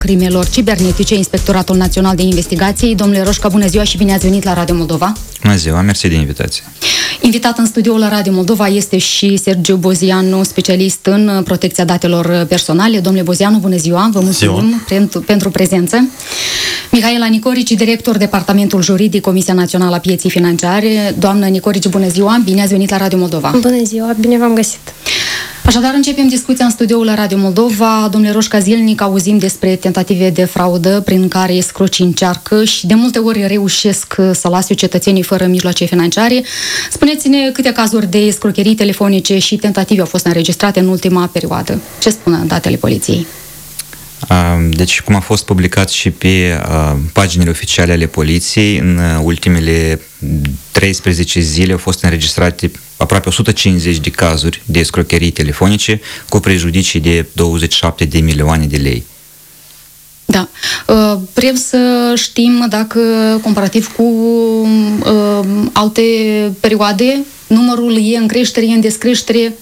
crimelor cibernetice, Inspectoratul Național de Investigații. Domnule Roșca, bună ziua și bine ați venit la Radio Moldova. Bună ziua, mersi de invitație. Invitat în studioul la Radio Moldova este și Sergiu Bozianu, specialist în protecția datelor personale. Domnule Bozianu, bună ziua, vă mulțumim pentru prezență. Mihaela Nicorici, director Departamentul Juridic, Comisia Națională a Pieței Financiare. Doamnă Nicorici, bună ziua, bine ați venit la Radio Moldova. Bună ziua, bine v-am găsit. Așadar, începem discuția în studioul la Radio Moldova. Domnule Roșca, zilnic auzim despre tentative de fraudă prin care escrocii încearcă și de multe ori reușesc să lase cetățenii fără mijloace financiare. Spuneți-ne câte cazuri de escrocherii telefonice și tentative au fost înregistrate în ultima perioadă. Ce spun datele poliției? Deci, cum a fost publicat și pe paginile oficiale ale poliției, în ultimele 13 zile au fost înregistrate aproape 150 de cazuri de escrocherii telefonice cu prejudicii de 27 de milioane de lei. Da. Vrem să știm dacă, comparativ cu alte perioade, numărul e în creștere, e în descreștere?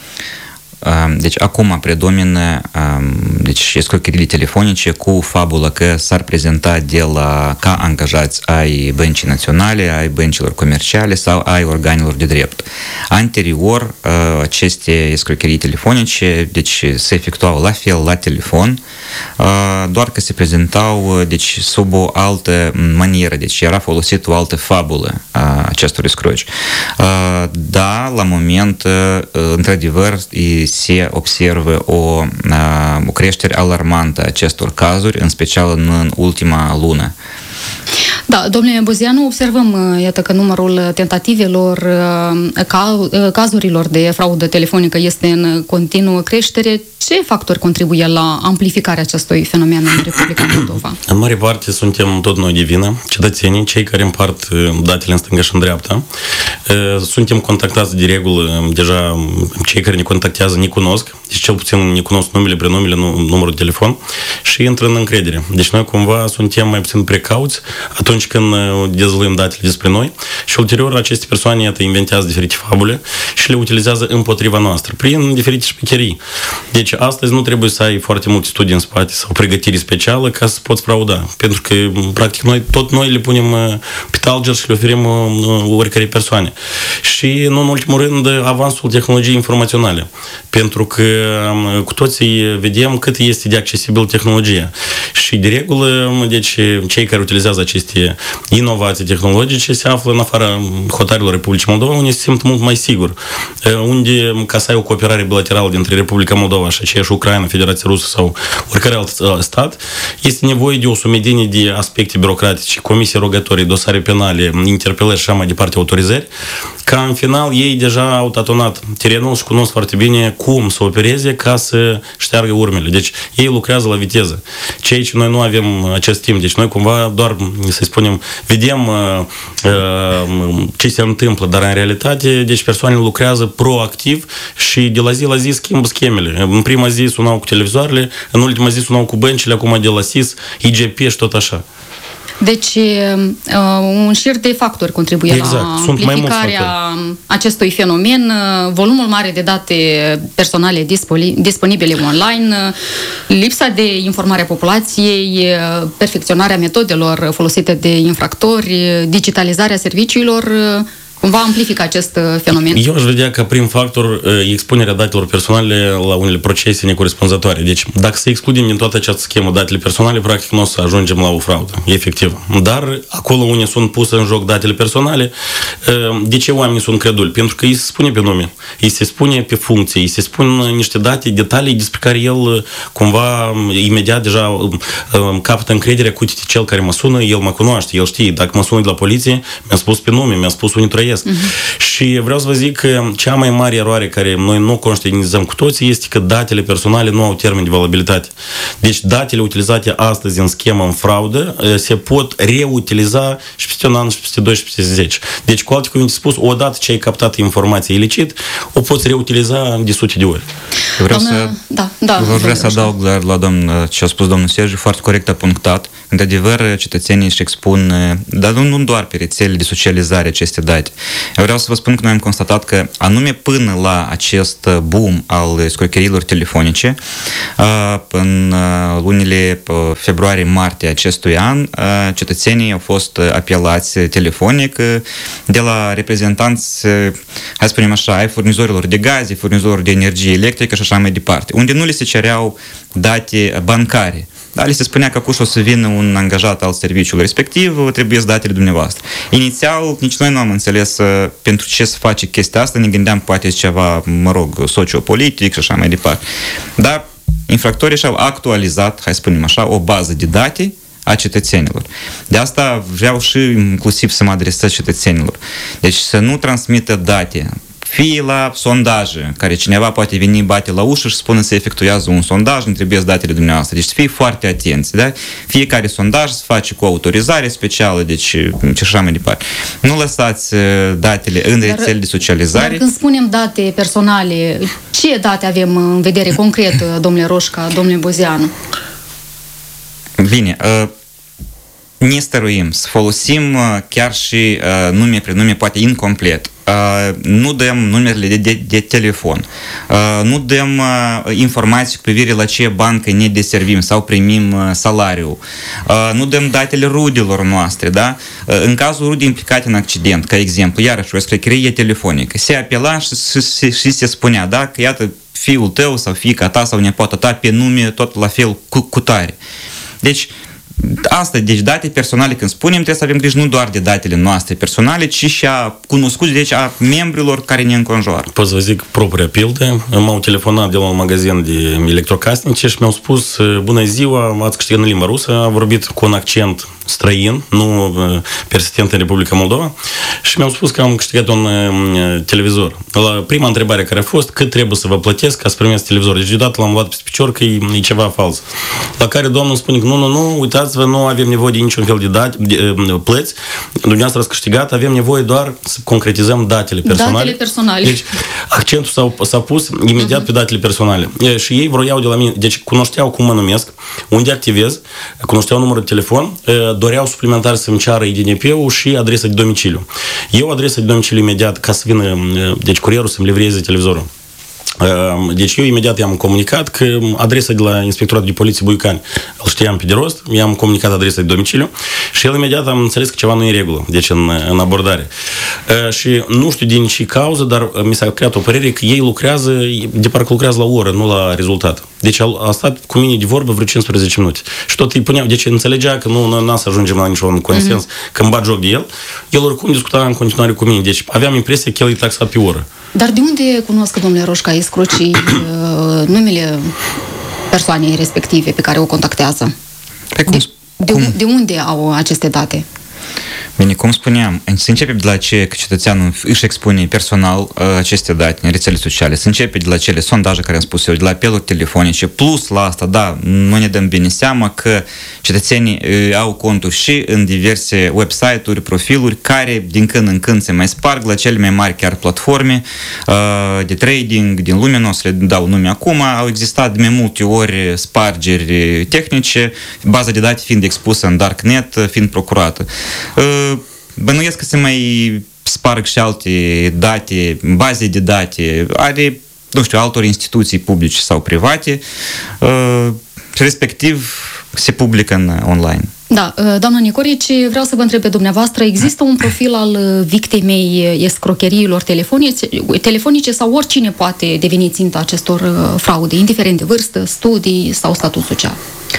Deci acum predomină escrocherile telefonice cu fabula că s-ar prezenta ca angajați ai băncii naționale, ai băncilor comerciale sau ai organelor de drept. Anterior, aceste escrocherii telefonice se efectuau la fel la telefon, doar că se prezentau sub o altă manieră, deci era folosit o altă fabulă a acestor escroci. Da, la moment, într-adevăr, se observă o creștere alarmantă a acestor cazuri, în special în ultima lună. Da, domnule Bozianu, observăm, iată, că numărul tentativelor, cazurilor de fraudă telefonică este în continuă creștere. Ce factori contribuie la amplificarea acestui fenomen în Republica Moldova? În mare parte suntem tot noi de vină, cetățenii, cei care împart datele în stânga și în dreapta. Suntem contactați de regulă, deja cei care ne contactează ne cunosc, deci cel puțin ne cunosc numele, prenumele, numărul de telefon și intră în încredere. Deci noi cumva suntem mai puțin precauți atunci când dezvăluim datele despre noi și ulterior aceste persoane, iată, inventează diferite fabule și le utilizează împotriva noastră, prin diferite șmecherii. Deci astăzi nu trebuie să ai foarte multe studii în spate sau pregătire specială ca să poți frauda, pentru că practic noi le punem pe talger și le oferim oricărei persoane. Și nu în ultimul rând avansul tehnologiei informaționale, pentru că cu toții vedem cât este de accesibil tehnologia. Și de regulă, deci cei care utilizează aceste inovații tehnologice se află în afara hotarelor Republicii Moldova, unde se simt mult mai sigur. Unde, ca să ai o cooperare bilaterală dintre Republica Moldova și aceeași Ucraina, Federația Rusă sau oricare alt stat, este nevoie de o sumedenie de aspecte birocratice, comisii rogatorii, dosare penale, interpelări și așa mai departe, autorizări, ca în final ei deja au tatonat terenul și cunosc foarte bine cum să opereze ca să șteargă urmele. Deci ei lucrează la viteză. Ceea ce noi nu avem acest timp. Deci noi cumva doar, să spunem, vedem ce se întâmplă, dar în realitate, deci persoanele lucrează proactiv și de la zi schimbă schemele. În prima zi sunau cu televizoarele, în ultima zi sunau cu băncile, acum de la SIS, IGP și tot așa. Deci, un șir de factori contribuie la amplificarea acestui fenomen, volumul mare de date personale disponibile online, lipsa de informare a populației, perfecționarea metodelor folosite de infractori, digitalizarea serviciilor, cumva amplifică acest fenomen. Eu aș vedea că prim factor expunerea datelor personale la unele procese necorespunzătoare. Deci, dacă să excludem din toată această schemă datele personale, practic nu o să ajungem la o fraudă, efectiv. Dar acolo unde sunt puse în joc datele personale, de ce oamenii sunt creduli? Pentru că îi se spune pe nume, îi se spune pe funcție, îi se spun niște date, detalii despre care el cumva imediat deja capătă încrederea cu cel care mă sună, el mă cunoaște, el știe. Dacă mă sună de la poliție, mi-a spus pe nume, mi-a spus unde trăiesc. Și vreau să vă zic că cea mai mare eroare care noi nu conștientizăm cu toții este că datele personale nu au termen de valabilitate. Deci datele utilizate astăzi în schemă, în fraudă, se pot reutiliza și peste un an, și peste 2, și peste 10. Deci, cu alte cuvinte spus, odată ce ai captat informația ilicit, o poți reutiliza de sute de ori. Vreau să adaug la ce a spus domnul Sergiu, foarte corect a punctat. Într-adevăr, cetățenii își expun, dar nu doar pe rețelele de socializare aceste date. Eu vreau să vă spun că noi am constatat că anume până la acest boom al scrocheriilor telefonice, în lunile februarie-martie acestui an, cetățenii au fost apelați telefonic de la reprezentanți, hai să spunem așa, ai furnizorilor de gaze, furnizorilor de energie electrică și așa mai departe, unde nu li se cereau date bancare. Da, li se spunea că acuși o să vină un angajat al serviciului respectiv, trebuie să datele dumneavoastră. Inițial, nici noi nu am înțeles pentru ce să face chestia asta, ne gândeam poate ceva, sociopolitic și așa mai departe. Dar infractorii și-au actualizat, hai să spunem așa, o bază de date a cetățenilor. De asta vreau și inclusiv să mă adresez cetățenilor. Deci să nu transmită date, fie la sondaje, care cineva poate veni, bate la ușă și spune să efectuează un sondaj, îmi trebuie datele dumneavoastră. Deci să fie foarte atenți, da? Fiecare sondaj se face cu autorizare specială, deci și așa mai departe. Nu lăsați datele în rețele de socializare. Dar când spunem date personale, ce date avem în vedere concret, domnule Roșca, domnule Bozeanu? Bine, ne stăruim să folosim chiar și nume, prenume, poate incomplet. Nu dăm numerele de telefon, nu dăm informații cu privire la ce bancă ne deservim sau primim salariul, nu dăm datele rudelor noastre, da? În cazul rude implicate în accident, ca exemplu, iarăși o scrocherie telefonică, se apela și se spunea, da, că iată fiul tău sau fiica ta sau nepoata ta pe nume tot la fel cu tare. Deci, asta, deci date personale, când spunem, trebuie să avem grijă nu doar de datele noastre personale, ci și a cunoscuți, deci a membrilor care ne înconjoară. Pot să vă zic propria pildă. M-au telefonat de la un magazin de electrocasnice și mi-au spus: bună ziua, ați câștigat în limba rusă, a vorbit cu un accent străin, nu persistent în Republica Moldova, și mi-au spus că am câștigat un televizor. La prima întrebare care a fost: cât trebuie să vă plătesc ca să primesc televizor? Deci deodată l-am luat pe picior că e ceva fals. La care domnul spune că nu, uitați-vă, nu avem nevoie de niciun fel de plăți, dumneavoastră ați câștigat, avem nevoie doar să concretizăm datele personale. Datele personale. Deci accentul s-a pus imediat pe datele personale. Și ei vroiau de la mine, deci cunoșteau cum mă numesc, unde activez, cunoșteau numărul de telefon, doreau suplimentar să-mi ceară IDNP-ul și adresa de domiciliu. Eu adresa de domiciliu imediat ca să vină, deci curierul să-mi livreze televizorul. Deci eu imediat i-am comunicat că adresa de la Inspectoratul de Poliție Buicani îl știam pe de rost, i-am comunicat adresa de domiciliu și el imediat am înțeles că ceva nu e în regulă, deci în abordare. Și nu știu din ce cauză, dar mi s-a creat o părere că ei lucrează, de parcă lucrează la oră, nu la rezultat. Deci a stat cu mine de vorbă vreo 15 minute. Și tot îi puneam, deci înțelegea că nu să ajungem la niciun consens, că îmi bat joc de el. El oricum discuta în continuare cu mine. Deci aveam impresia că el e taxat pe oră. Dar de unde cunosc, domnule Roșca, escrocii numele persoanei respective pe care o contactează? De unde au aceste date? Bine, cum spuneam, să începem de la ce cetățeanul își expune personal aceste date în rețele sociale, să începe de la cele sondaje care am spus eu, de la apeluri telefonice, plus la asta, da, nu ne dăm bine seama că cetățenii au conturi și în diverse website-uri, profiluri, care din când în când se mai sparg la cele mai mari chiar platforme de trading din lume, nu o să le dau nume acum, au existat de mai multe ori spargeri tehnice, baza de date fiind expusă în darknet, fiind procurată. Bănuiesc că se mai sparg și alte date, baze de date, ale, nu știu, altor instituții publice sau private, respectiv se publică online. Da, doamna Nicorici, vreau să vă întreb pe dumneavoastră, există un profil al victimei escrocheriilor telefonice sau oricine poate deveni ținta acestor fraude, indiferent de vârstă, studii sau statut social?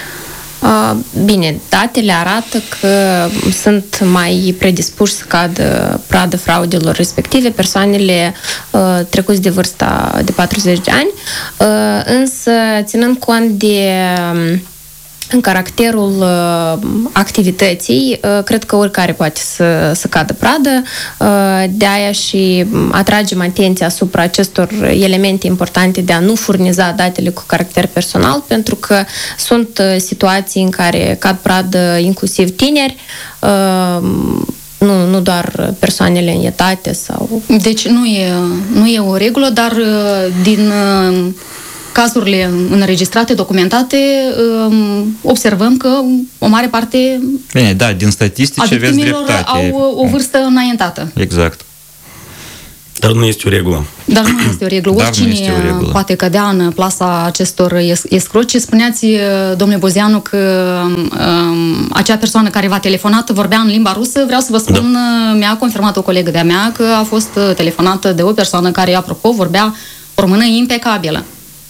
Bine, datele arată că sunt mai predispuși să cadă pradă fraudelor respective persoanele trecuți de vârsta de 40 de ani, însă ținând cont de în caracterul activității, cred că oricare poate să cadă pradă, de aia și atragem atenția asupra acestor elemente importante de a nu furniza datele cu caracter personal, pentru că sunt situații în care cad pradă inclusiv tineri, nu doar persoanele în etate sau... Deci nu e o regulă, dar din cazurile înregistrate, documentate, observăm că o mare parte din statistici a victimilor au o vârstă înaintată. Exact. Dar nu este o regulă. Dar nu este o regulă. Oricine poate cădea în plasa acestor escroci. Spuneați, domnule Bozeanu, că acea persoană care v-a telefonat vorbea în limba rusă. Vreau să vă spun, mi-a confirmat o colegă de-a mea că a fost telefonată de o persoană care, apropo, vorbea o română impecabilă.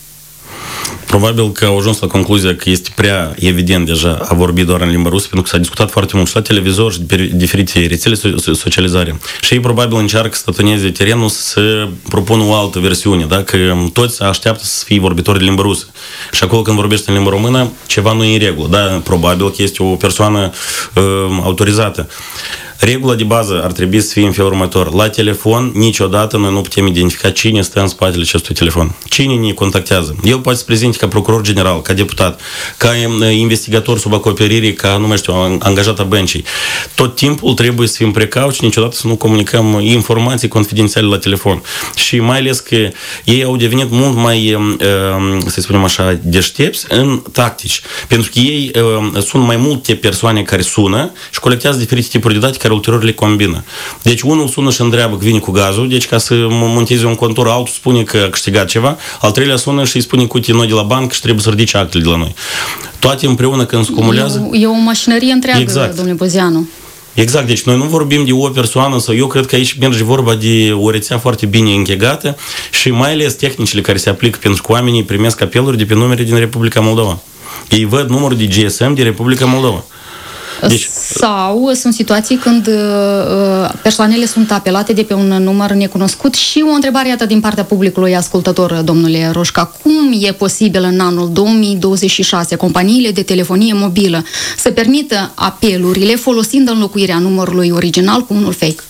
Probabil că au ajuns la concluzia că este prea evident deja a vorbi doar în limba rusă, pentru că s-a discutat foarte mult și la televizor și pe diferite rețele socializare. Și ei probabil încearcă să tătuneze terenul să propună o altă versiune, da? Că toți așteaptă să fie vorbitori de limba rusă. Și acolo când vorbește în limba română, ceva nu e în regulă. Da? Probabil că este o persoană autorizată. Regula de bază ar trebui să fie în felul următor. La telefon, niciodată noi nu putem identifica cine stă în spatele acestui telefon. Cine ne contactează. El poate să prezinte ca procuror general, ca deputat, ca investigator sub acoperire, ca, nu mai știu, angajat a băncii. Tot timpul trebuie să fim precauți, niciodată să nu comunicăm informații confidențiale la telefon. Și mai ales că ei au devenit mult mai, să spunem așa, deștepți în tactici. Pentru că ei sunt mai multe persoane care sună și colectează diferite tipuri de date care ulterior le combină. Deci unul sună și întreabă că vine cu gazul, deci ca să monteze un contur, altul spune că a câștigat ceva, al treilea sună și îi spune cu noi de la bancă și trebuie să ridice actele de la noi. Toate împreună când se cumulează... E o mașinărie întreagă, exact. Domnule Bozeanu. Exact, deci noi nu vorbim de o persoană sau eu cred că aici merge vorba de o rețea foarte bine închegată și mai ales tehnicile care se aplică pentru că oamenii primesc apeluri de pe numere din Republica Moldova. Ei văd numărul de GSM din Republica Moldova. Deci, sau sunt situații când persoanele sunt apelate de pe un număr necunoscut și o întrebare iată din partea publicului ascultător, domnule Roșca. Cum e posibil în anul 2026 companiile de telefonie mobilă să permită apelurile folosind înlocuirea numărului original cu unul fake?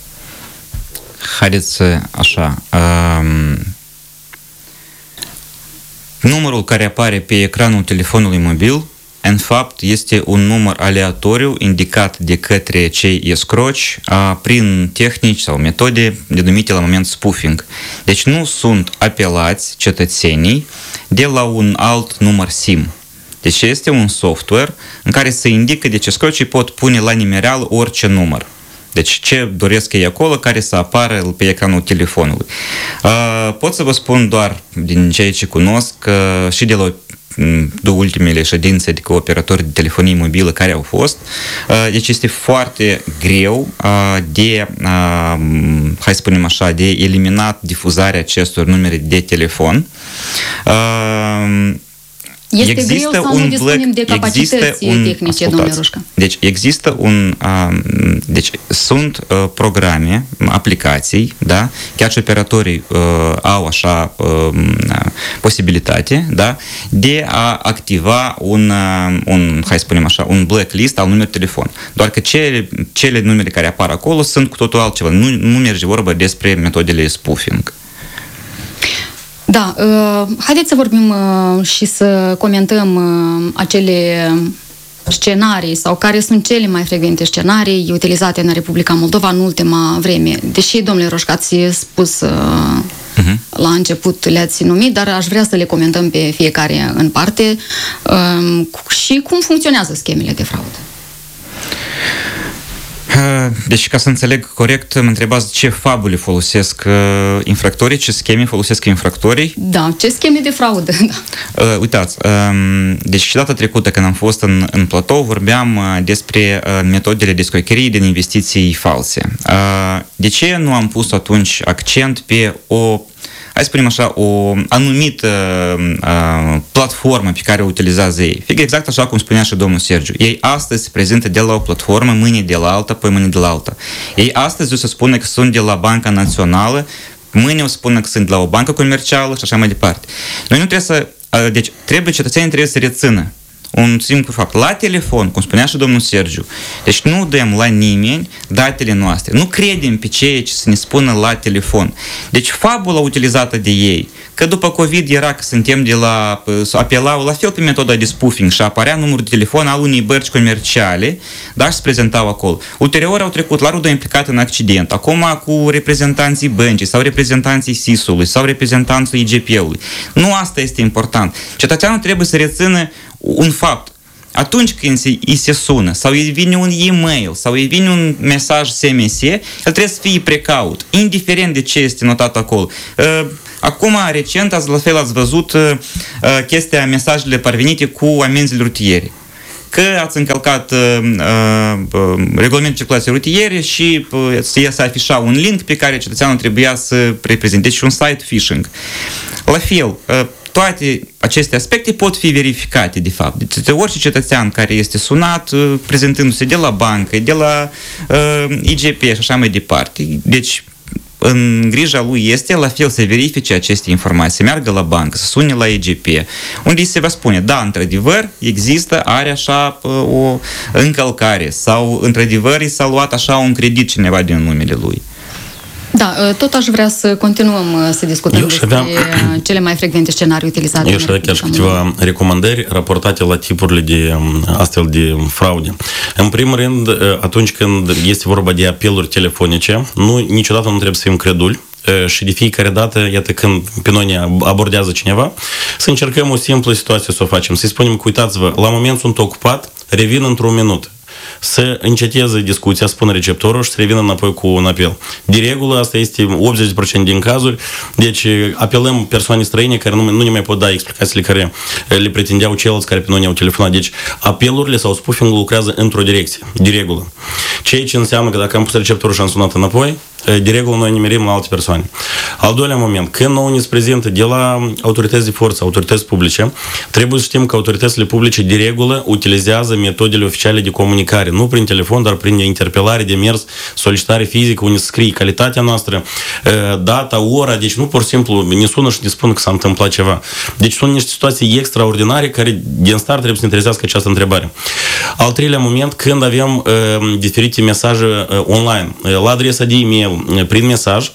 Haideți așa... numărul care apare pe ecranul telefonului mobil în fapt, este un număr aleatoriu indicat de către cei escroci prin tehnici sau metode denumite la moment spoofing. Deci nu sunt apelați cetățenii de la un alt număr SIM. Deci este un software în care se indică, deci escrocii pot pune la nimereală orice număr. Deci ce doresc ei acolo care să apară pe ecranul telefonului. Pot să vă spun doar din ceea ce cunosc și de la ultimele ședințe de operatori de telefonie mobilă care au fost. Deci este foarte greu de, hai să spunem așa, de eliminat difuzarea acestor numere de telefon. Este greu sau nu dispunem de capacități tehnice, domnule Roșca? Deci există deci sunt programe, aplicații, da? Chiar și operatorii au așa posibilitate, da? De a activa hai să spunem așa, un blacklist al numerului de telefon. Doar că cele numere care apar acolo sunt cu totul altceva. Nu merge vorba despre metodele spoofing. Da, haideți să vorbim și să comentăm acele scenarii sau care sunt cele mai frecvente scenarii utilizate în Republica Moldova în ultima vreme. Deși, domnule Roșca, ați spus la început, le-ați numit, dar aș vrea să le comentăm pe fiecare în parte și cum funcționează schemele de fraudă. Deci, ca să înțeleg corect, mă întrebați ce fabule folosesc infractorii, ce scheme folosesc infractorii? Da, ce scheme de fraudă. Da. Uitați, deci și data trecută când am fost în platou, vorbeam despre metodele de scocherie din investiții false. De ce nu am pus atunci accent pe hai să spunem așa, o anumită platformă pe care o utilizează ei. Fie exact așa cum spunea și domnul Sergiu. Ei astăzi se prezintă de la o platformă, mâine de la alta, păi mâine de la alta. Ei astăzi o să spună că sunt de la Banca Națională, mâine o să spună că sunt de la o bancă comercială și așa mai departe. Noi nu trebuie deci cetățenii trebuie să rețină un simplu fapt. La telefon, cum spunea și domnul Sergiu, deci nu dăm la nimeni datele noastre. Nu credem pe ceea ce se ne spună la telefon. Deci fabula utilizată de ei, că după COVID era că suntem apelau la fel pe metoda de spoofing și apărea numărul de telefon al unei bărci comerciale, dar se prezentau acolo. Ulterior au trecut la rudă implicată în accident, acum cu reprezentanții băncii sau reprezentanții SIS-ului sau reprezentanții IGP-ului. Nu asta este important. Cetățeanul trebuie să rețină un fapt. atunci când îi se sună sau îi vine un e-mail sau îi vine un mesaj SMS, el trebuie să fie precaut, indiferent de ce este notat acolo. Acum, recent, la fel ați văzut chestia mesajele parvenite cu amenzile rutiere. Că ați încălcat regulamentul circulației rutiere și se afișa un link pe care cetățeanul trebuia să reprezinte și un site phishing. La fel, toate aceste aspecte pot fi verificate, de fapt. De orice cetățean care este sunat, prezentându-se de la bancă, de la IGP și așa mai departe. Deci, în grija lui este la fel să verifice aceste informații, să meargă la bancă, să sune la IGP, unde se va spune, da, într-adevăr, are așa o încălcare sau, într-adevăr, i s-a luat așa un credit cineva din numele lui. Da, tot aș vrea să continuăm să discutăm despre cele mai frecvente scenarii utilizate. Eu aș avea chiar și câteva recomandări raportate la tipurile de astfel de fraude. În primul rând, atunci când este vorba de apeluri telefonice, niciodată nu trebuie să fim creduli și de fiecare dată, iată, când pe noi ne abordează cineva, să încercăm o simplă situație să o facem. Să-i spunem că, uitați-vă, la moment sunt ocupat, revin într-un minut. Să înceteze discuția, spune receptorul și să revină înapoi cu un apel. De regulă, asta este 80% din cazuri, deci apelăm persoane străine care nu ne mai pot da explicațiile care le pretindeau ceilalți care pe noi ne-au telefonat. Deci apelurile sau spoofing lucrează într-o direcție, de regulă. Ceea ce înseamnă că dacă am pus receptorul și am sunat înapoi, de regulă noi nimerim la alte persoane. Al doilea moment, când nouă ne se prezintă de la autorități de forță, autorități publice, trebuie să știm că autoritățile publice de regulă utilizează metodele oficiale de comunicare, nu prin telefon, dar prin interpelare, demers, solicitare fizică, unde scrie calitatea noastră, data, ora, deci nu pur și simplu ne sună și ne spun că s-a întâmplat ceva. Deci sunt niște situații extraordinare care din start trebuie să ne interesească această întrebare. Al treilea moment, când avem diferite mesaje online, la adresa de e-mail, prin mesaj,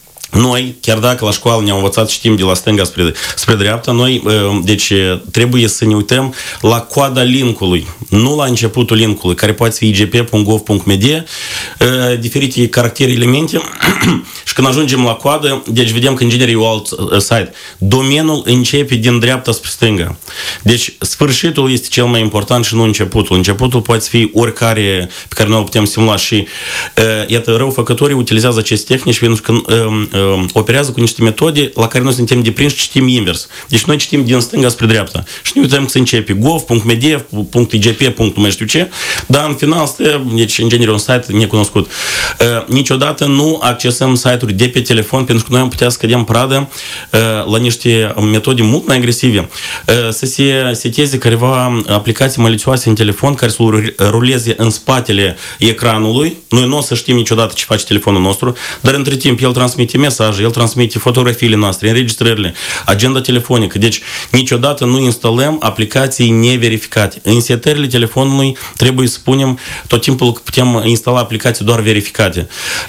noi, chiar dacă la școală ne-au învățat să știm de la stânga spre dreapta, noi, deci, trebuie să ne uităm la coada linkului, nu la începutul linkului, care poate fi igp.gov.md, diferite caractere, elemente, și când ajungem la coadă, deci vedem că în genere e un alt site. Domenul începe din dreapta spre stânga. Deci, sfârșitul este cel mai important și nu începutul. Începutul poate fi oricare pe care noi îl putem simula și, iată, răufăcătorii utilizează aceste tehnici pentru că operează cu niște metode la care noi suntem deprinși, citim invers. Deci noi citim din stânga spre dreapta. Și ne uităm că se începe gov.md, .igp, nu mai știu ce, dar în final stă, deci în genere un site necunoscut. Niciodată nu accesăm site-uri de pe telefon, pentru că noi am putea să cădem pradă la niște metode mult mai agresive. Să se seteze careva aplicații malițioase în telefon care să ruleze în spatele ecranului. Noi nu o să știm niciodată ce face telefonul nostru, dar între timp el transmite mesaje, el transmite fotografiile noastre, înregistrările, agenda telefonică. Deci niciodată nu instalăm aplicații neverificate. În setările telefonului trebuie să spunem tot timpul că putem instala aplicații doar verificate.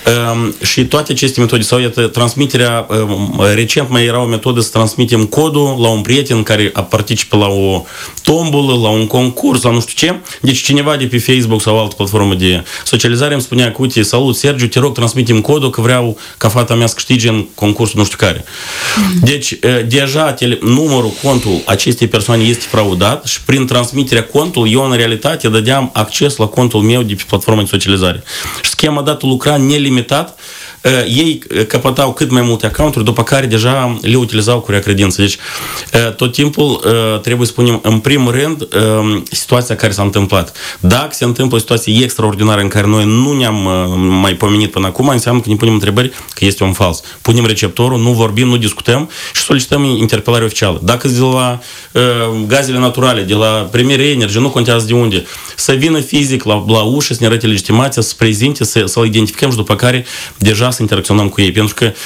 Și toate aceste metode, sau iată, transmiterea, recent mai era o metodă să transmitem codul la un prieten care participă la o tombolă, la un concurs, la nu știu ce. Deci cineva de pe Facebook sau altă platformă de socializare îmi spunea că, uite, salut Sergiu, te rog, transmitem codul că vreau ca fata mea să câștige în concursul nu știu care. Deci, deja numărul, contul acestei persoane este fraudat și prin transmiterea contului, eu în realitate dădeam acces la contul meu de pe platforma de socializare. Și schema dată lucra nelimitat, ei căpătau cât mai multe accounturi, după care deja le utilizau cu rea credință. Deci, tot timpul trebuie să spunem, în primul rând, situația care s-a întâmplat. Dacă se întâmplă o situație extraordinară în care noi nu ne-am mai pomenit până acum, înseamnă că ne punem întrebări că este un fals. Punem receptorul, nu vorbim, nu discutăm și solicităm interpelare oficială. Dacă de la gazele naturale, de la Premier Energy, nu contează de unde, să vină fizic la ușă, să ne arate legitimația, să prezinte, să-l identificăm și după care deja să interacționăm cu ei. Pentru că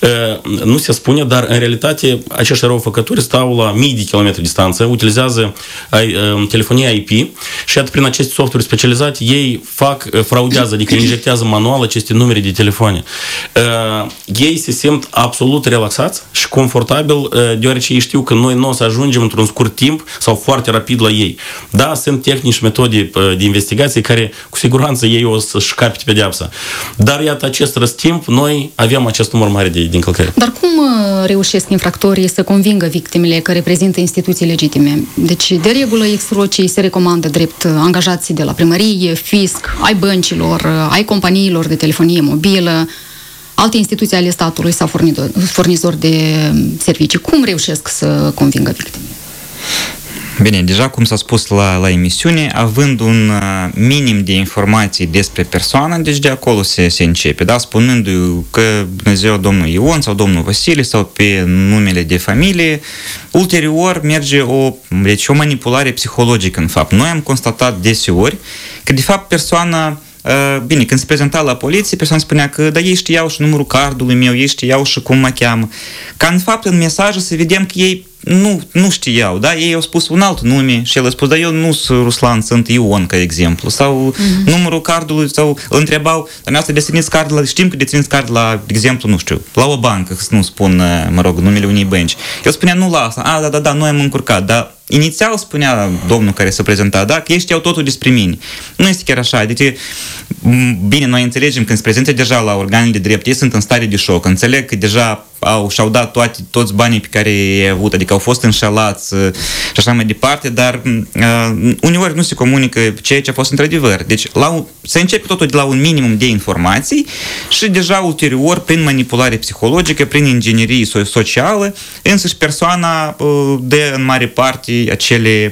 nu se spune, dar în realitate acești răufăcători stau la mii de kilometri distanță, utilizează telefonia IP și atât prin aceste softuri specializate ei fraudează, adică injectează manual aceste numere de telefoane. Ei se simt absolut relaxați și confortabil, deoarece ei știu că noi nu o să ajungem într-un scurt timp sau foarte rapid la ei. Da, sunt tehnici și metode de investigație care cu siguranță ei o să-și capete pedeapsa. Dar iată, acest răstim timp noi avem acest număr mare de încălcări. Dar cum reușesc infractorii să convingă victimele că reprezintă instituții legitime? Deci, de regulă, ex-rocii se recomandă drept angajații de la primărie, fisc, ai băncilor, ai companiilor de telefonie mobilă, alte instituții ale statului sau furnizori de servicii. Cum reușesc să convingă victimele? Bine, deja cum s-a spus la emisiune, având un minim de informații despre persoană, deci de acolo se începe, da? Spunându-i că Dumnezeu domnul Ion sau domnul Vasile sau pe numele de familie, ulterior merge o manipulare psihologică în fapt. Noi am constatat deseori că de fapt persoana bine, când se prezenta la poliție, persoana spunea că da, ei știau și numărul cardului meu, ei știau și cum mă cheamă. Ca în fapt în mesajă să vedem că ei nu știau, da? Ei au spus un alt nume și el a spus, da, eu nu sunt Ruslan, sunt Ion, ca exemplu. Sau numărul cardului, sau îl întrebau, dar asta dețineți card știm că dețineți card la, de exemplu, nu știu, la o bancă, să nu spun, mă rog, numele unei bănci. El spunea, nu la asta, da, noi am încurcat, dar inițial spunea domnul care se prezenta, da, că ei știau totul despre mine. Nu este chiar așa, deci, bine, noi înțelegem când se prezintă deja la organele de drept, ei sunt în stare de șoc, înțeleg că deja și-au dat toți banii pe care i-au avut, adică au fost înșelați și așa mai departe, dar uneori nu se comunică ceea ce a fost într-adevăr. Deci se începe totul de la un minimum de informații și deja ulterior, prin manipulare psihologică, prin inginerie socială, însăși persoana dă în mare parte acele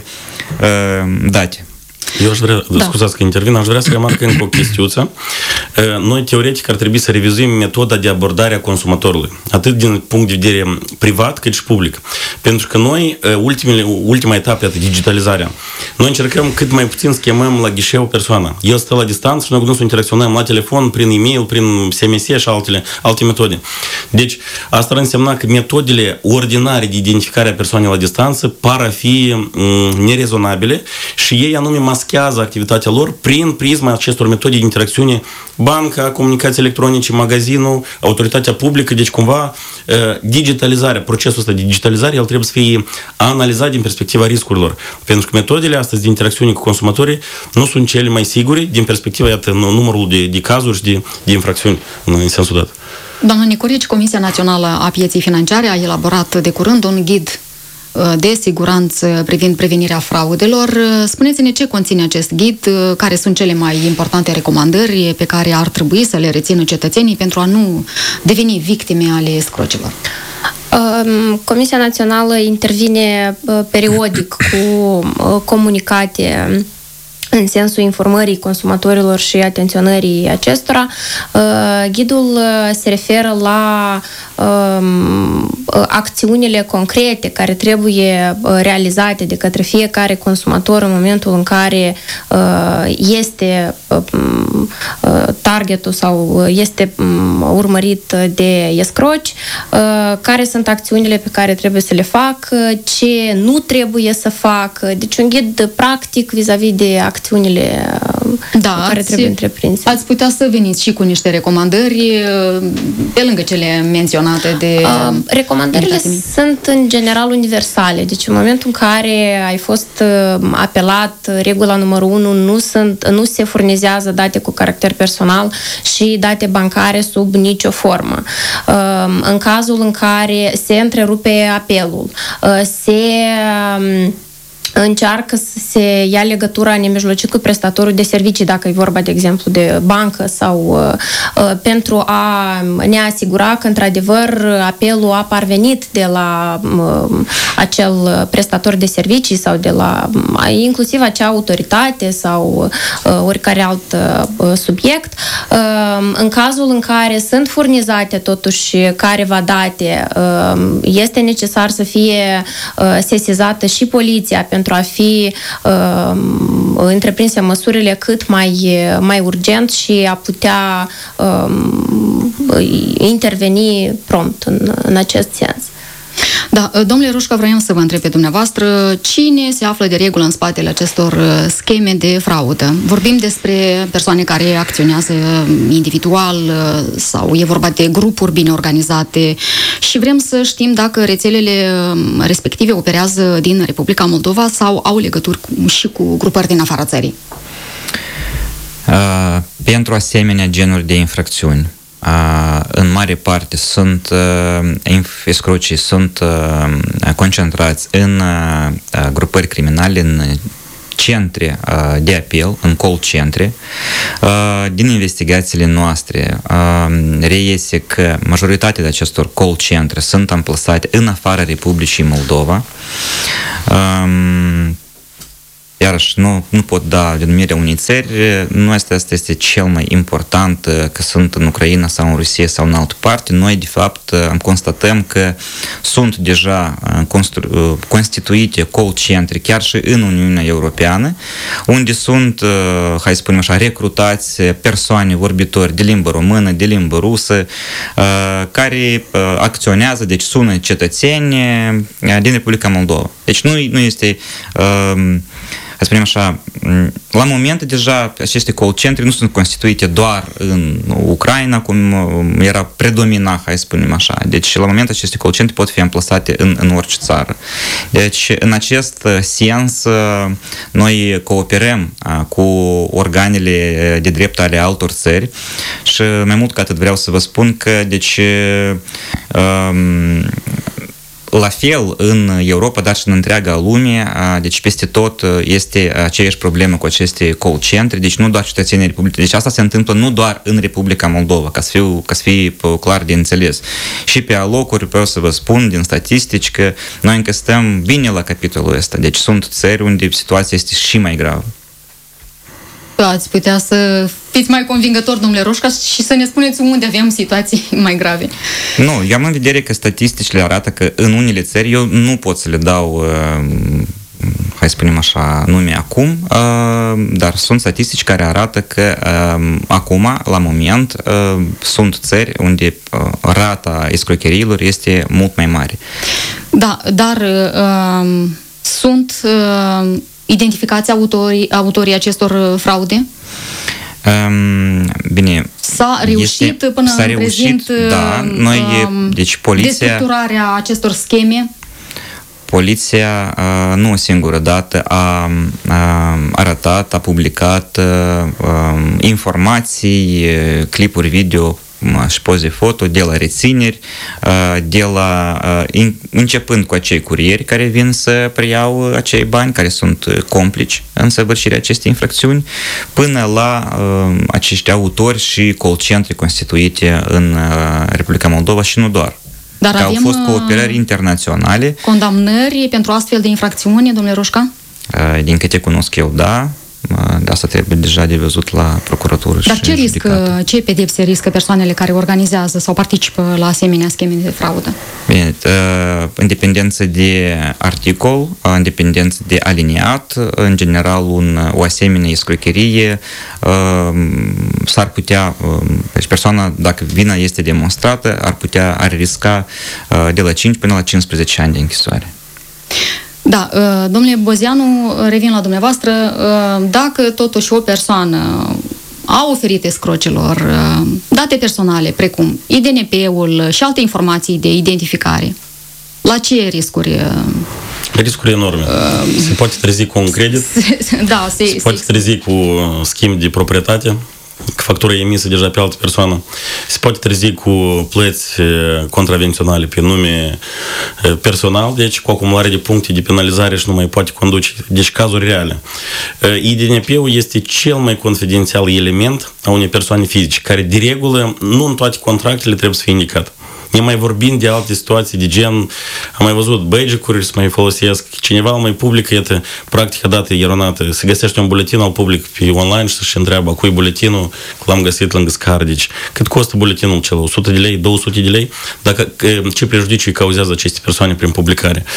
date. Eu aș vrea, scuzați că intervin, aș vrea să remarc încă o chestiuță. Noi, teoretic, ar trebui să revizuim metoda de abordare a consumatorului, atât din punct de vedere privat, cât și public. Pentru că noi, ultima etapă, digitalizarea, noi încercăm cât mai puțin să chemăm la ghișeu persoana. El stă la distanță și noi cu dânsul interacționăm la telefon, prin e-mail, prin SMS și alte metode. Deci, asta ar însemna că metodele ordinare de identificare a persoanei la distanță par a fi nerezonabile și ei anume maschează activitatea lor prin prisma acestor metode de interacțiune, banca, comunicații electronice, magazinul, autoritatea publică, deci cumva digitalizarea, procesul ăsta de digitalizare, el trebuie să fie analizat din perspectiva riscurilor. Pentru că metodele astăzi de interacțiune cu consumatorii nu sunt cele mai sigure din perspectiva, iată, numărul de cazuri și de infracțiuni în sensul dat. Doamna Nicorici, Comisia Națională a Pieței Financiare a elaborat de curând un ghid de siguranță privind prevenirea fraudelor. Spuneți-ne ce conține acest ghid, care sunt cele mai importante recomandări pe care ar trebui să le rețină cetățenii pentru a nu deveni victime ale escrocilor. Comisia Națională intervine periodic cu comunicate în sensul informării consumatorilor și atenționării acestora. Ghidul se referă la acțiunile concrete care trebuie realizate de către fiecare consumator în momentul în care este targetul sau este urmărit de escroci, care sunt acțiunile pe care trebuie să le fac, ce nu trebuie să fac. Deci un ghid practic vis-a-vis de acțiunile care trebuie întreprinse. Ați putea să veniți și cu niște recomandări pe lângă cele menționate de... Recomandările sunt în general universale. Deci în momentul în care ai fost apelat, regula numărul 1, nu se furnizează date cu caracter personal și date bancare sub nicio formă. În cazul în care se întrerupe apelul, se încearcă să se ia legătura nemijlocit cu prestatorul de servicii, dacă e vorba, de exemplu, de bancă sau pentru a ne asigura că, într-adevăr, apelul a parvenit de la acel prestator de servicii sau de la inclusiv acea autoritate sau oricare alt subiect. În cazul în care sunt furnizate totuși careva date, este necesar să fie sesizată și poliția pentru a fi întreprinse măsurile cât mai urgent și a putea interveni prompt în acest sens. Da, domnule Rușca, vreau să vă întreb pe dumneavoastră, cine se află de regulă în spatele acestor scheme de fraudă? Vorbim despre persoane care acționează individual sau e vorba de grupuri bine organizate și vrem să știm dacă rețelele respective operează din Republica Moldova sau au legături și cu grupări din afara țării. Pentru asemenea genuri de infracțiuni, în mare parte escrocii sunt concentrați în grupări criminale, în centre de apel, în call centre. Din investigațiile noastre reiese că majoritatea de acestor call centre sunt amplasate în afara Republicii Moldova. Iarăși, nu pot da denumirea unei țări, nu asta este cel mai important, că sunt în Ucraina sau în Rusia sau în altă parte. Noi, de fapt, constatăm că sunt deja constituite call centre chiar și în Uniunea Europeană, unde sunt, hai să spunem așa, recrutați persoane vorbitori de limbă română, de limbă rusă, care acționează, deci sună cetățeni din Republica Moldova. Deci nu este... Să spunem așa, la moment deja aceste call centre nu sunt constituite doar în Ucraina, cum era predomina, hai să spunem așa. Deci la moment aceste call centre pot fi amplasate în orice țară. Deci în acest sens noi cooperăm cu organele de drept ale altor țări și mai mult ca atât vreau să vă spun că deci la fel în Europa, dar și în întreaga lume, deci peste tot este aceeași problemă cu aceste call centre, deci nu doar cetățenii Republicii. Deci asta se întâmplă nu doar în Republica Moldova, ca să fie clar de înțeles. Și pe alocuri vreau să vă spun din statistici că noi încă stăm bine la capitolul ăsta. Deci sunt țări unde situația este și mai gravă. Ați putea să fiți mai convingător, domnule Roșca, și să ne spuneți unde avem situații mai grave. Nu, eu am în vedere că statisticile arată că în unele țări, eu nu pot să le dau, hai să spunem așa, nume acum, dar sunt statistici care arată că acum, la moment, sunt țări unde rata escrocheriilor este mult mai mare. Da, dar sunt... identificați autorii acestor fraude? Bine. S-a reușit până în prezent deci poliția, destructurarea acestor scheme? Poliția nu o singură dată a arătat, a publicat informații, clipuri video și poze foto de la rețineri, începând cu acei curieri care vin să preiau acei bani, care sunt complici în săvârșirea acestei infracțiuni, până la acești autori și call centre constituite în Republica Moldova și nu doar. Dar au fost cooperări internaționale. Condamnări pentru astfel de infracțiuni, domnule Roșca? Din câte cunosc eu, da. De asta trebuie deja de văzut la procuratură. Dar ce pedepse riscă persoanele care organizează sau participă la asemenea scheme de fraudă? Bine, în dependență de articol, în dependență de aliniat, în general o asemenea escrocherie s-ar putea, deci persoana, dacă vina este demonstrată, ar risca de la 5 până la 15 ani de închisoare. Da, domnule Bozianu, revin la dumneavoastră. Dacă totuși o persoană a oferit escrocilor date personale, precum IDNP-ul și alte informații de identificare, la ce riscuri? Riscuri enorme. Se poate trezi cu un credit, se poate trezi cu schimb de proprietate, factura emisă deja pe altă persoană, se poate trezi cu plăți contravenționale pe nume personal, deci cu acumulare de puncte de penalizare și nu mai poate conduce. Deci cazuri reale. IDNP-ul este cel mai confidențial element a unei persoane fizice, care de regulă nu în toate contractele trebuie să fie indicat. Ne mai vorbim de alte situații de gen, am mai văzut badge-uri să mai folosesc, cineva mai publică, iată, practica dată eronată, se găsește un buletin al public pe online și se întreabă cui buletinul, l-am găsit lângă scar, deci cât costă buletinul cel, 100 de lei, 200 de lei, dacă ce prejudicii cauzează aceste persoane prin publicare.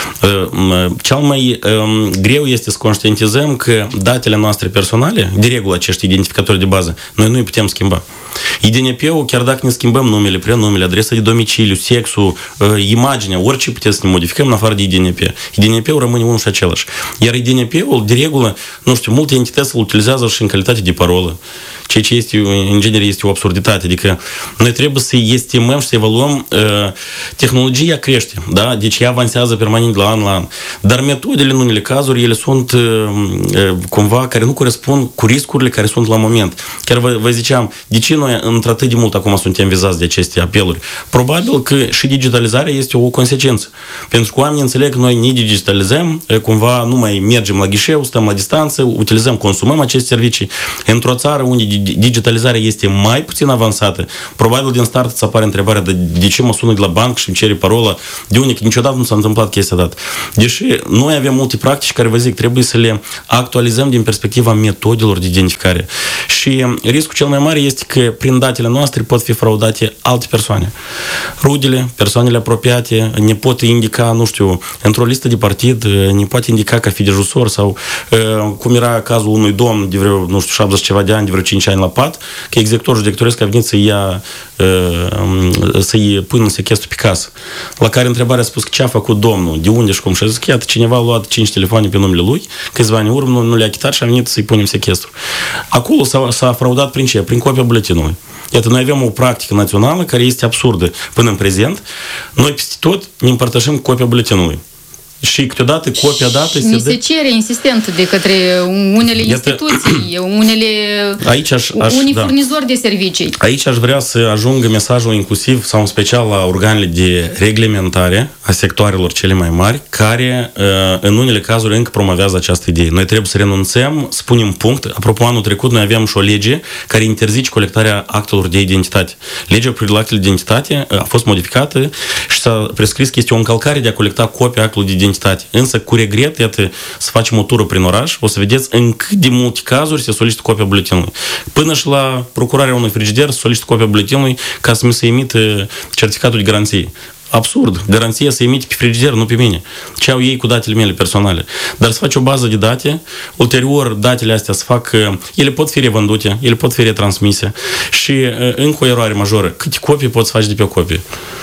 Cel mai greu este să conștientizăm că datele noastre personale, de regulă acești identificatori de bază, noi nu îi putem schimba. IDNP-ul, chiar dacă ne schimbăm numele, prenumele, adresa de domiciliu, sexul, imaginea, orice putem să ne modificăm în afară de IDNP. IDNP-ul rămâne unul și același. Iar IDNP-ul, de regulă, nu știu, multe entități îl utilizează și în calitate de parolă. Ceea ce este, în genere, este o absurditate. Adică noi trebuie să estimăm și să evaluăm tehnologia crește, da? Deci ea avansează permanent la an. Dar metodele, în unele cazuri, ele sunt cumva care nu corespund cu riscurile care sunt la moment. Chiar vă ziceam, de ce noi într-atât de mult acum suntem vizați de aceste apeluri? Probabil că și digitalizarea este o consecință. Pentru că oamenii înțeleg că noi ne digitalizăm, cumva nu mai mergem la ghișeu, stăm la distanță, utilizăm, consumăm aceste servicii. Într-o țară unde digitalizarea este mai puțin avansată, probabil din start îți apare întrebarea de ce mă sună de la banc și îmi cere parola, de unde niciodată nu s-a întâmplat chestia dată. Deși noi avem multe practici care, vă zic, trebuie să le actualizăm din perspectiva metodelor de identificare. Și riscul cel mai mare este că prin datele noastre pot fi fraudate alte persoane. Rudele, persoanele apropiate, ne pot indica, nu știu, într-o listă de partid, ne poate indica ca fi de jusor sau cum era cazul unui domn de vreo, nu știu, 70 ceva de ani, de vreo 5 ani la pat, că executorul judecătoresc a venit să-i pună în sechestru pe casă. La care întrebarea a spus că ce a făcut domnul, de unde și cum. Și a zis că iată, cineva a luat 5 telefoane pe numele lui, câțiva ani în urmă, nu le-a achitat și a venit să-i punem sechestru. Acolo s-a fraudat prin ce? Prin copia buletinului. Iată, noi avem o practică națională care este absurdă până în prezent. Noi peste tot ne împărtășim copia buletinului. Și câteodată copia dată se cere insistent de către unele instituții, unii furnizori de servicii. Aici aș vrea să ajungă mesajul inclusiv sau în special la organele de reglementare a sectoarelor cele mai mari, care în unele cazuri încă promovează această idee. Noi trebuie să renunțăm, să punem punct. Apropo, anul trecut noi aveam și o lege care interzice colectarea actelor de identitate. Legea privind actele de identitate a fost modificată și s-a prescris că este o încălcare de a colecta copia actelor de identitate. Însă, cu regret, iată, să facem o tură prin oraș, o să vedeți în cât de multe cazuri se solicită copia buletinului. Până și la procurarea unui frigider se solicită copia buletinului ca să mi se emită certificatul de garanție. Absurd. Garanția se emite pe frigider, nu pe mine. Ce au ei cu datele mele personale. Dar să faci o bază de date, ulterior datele astea să fac, ele pot fi revândute, ele pot fi retransmise și încă o eroare majoră. Câte copii poți face de pe o copie?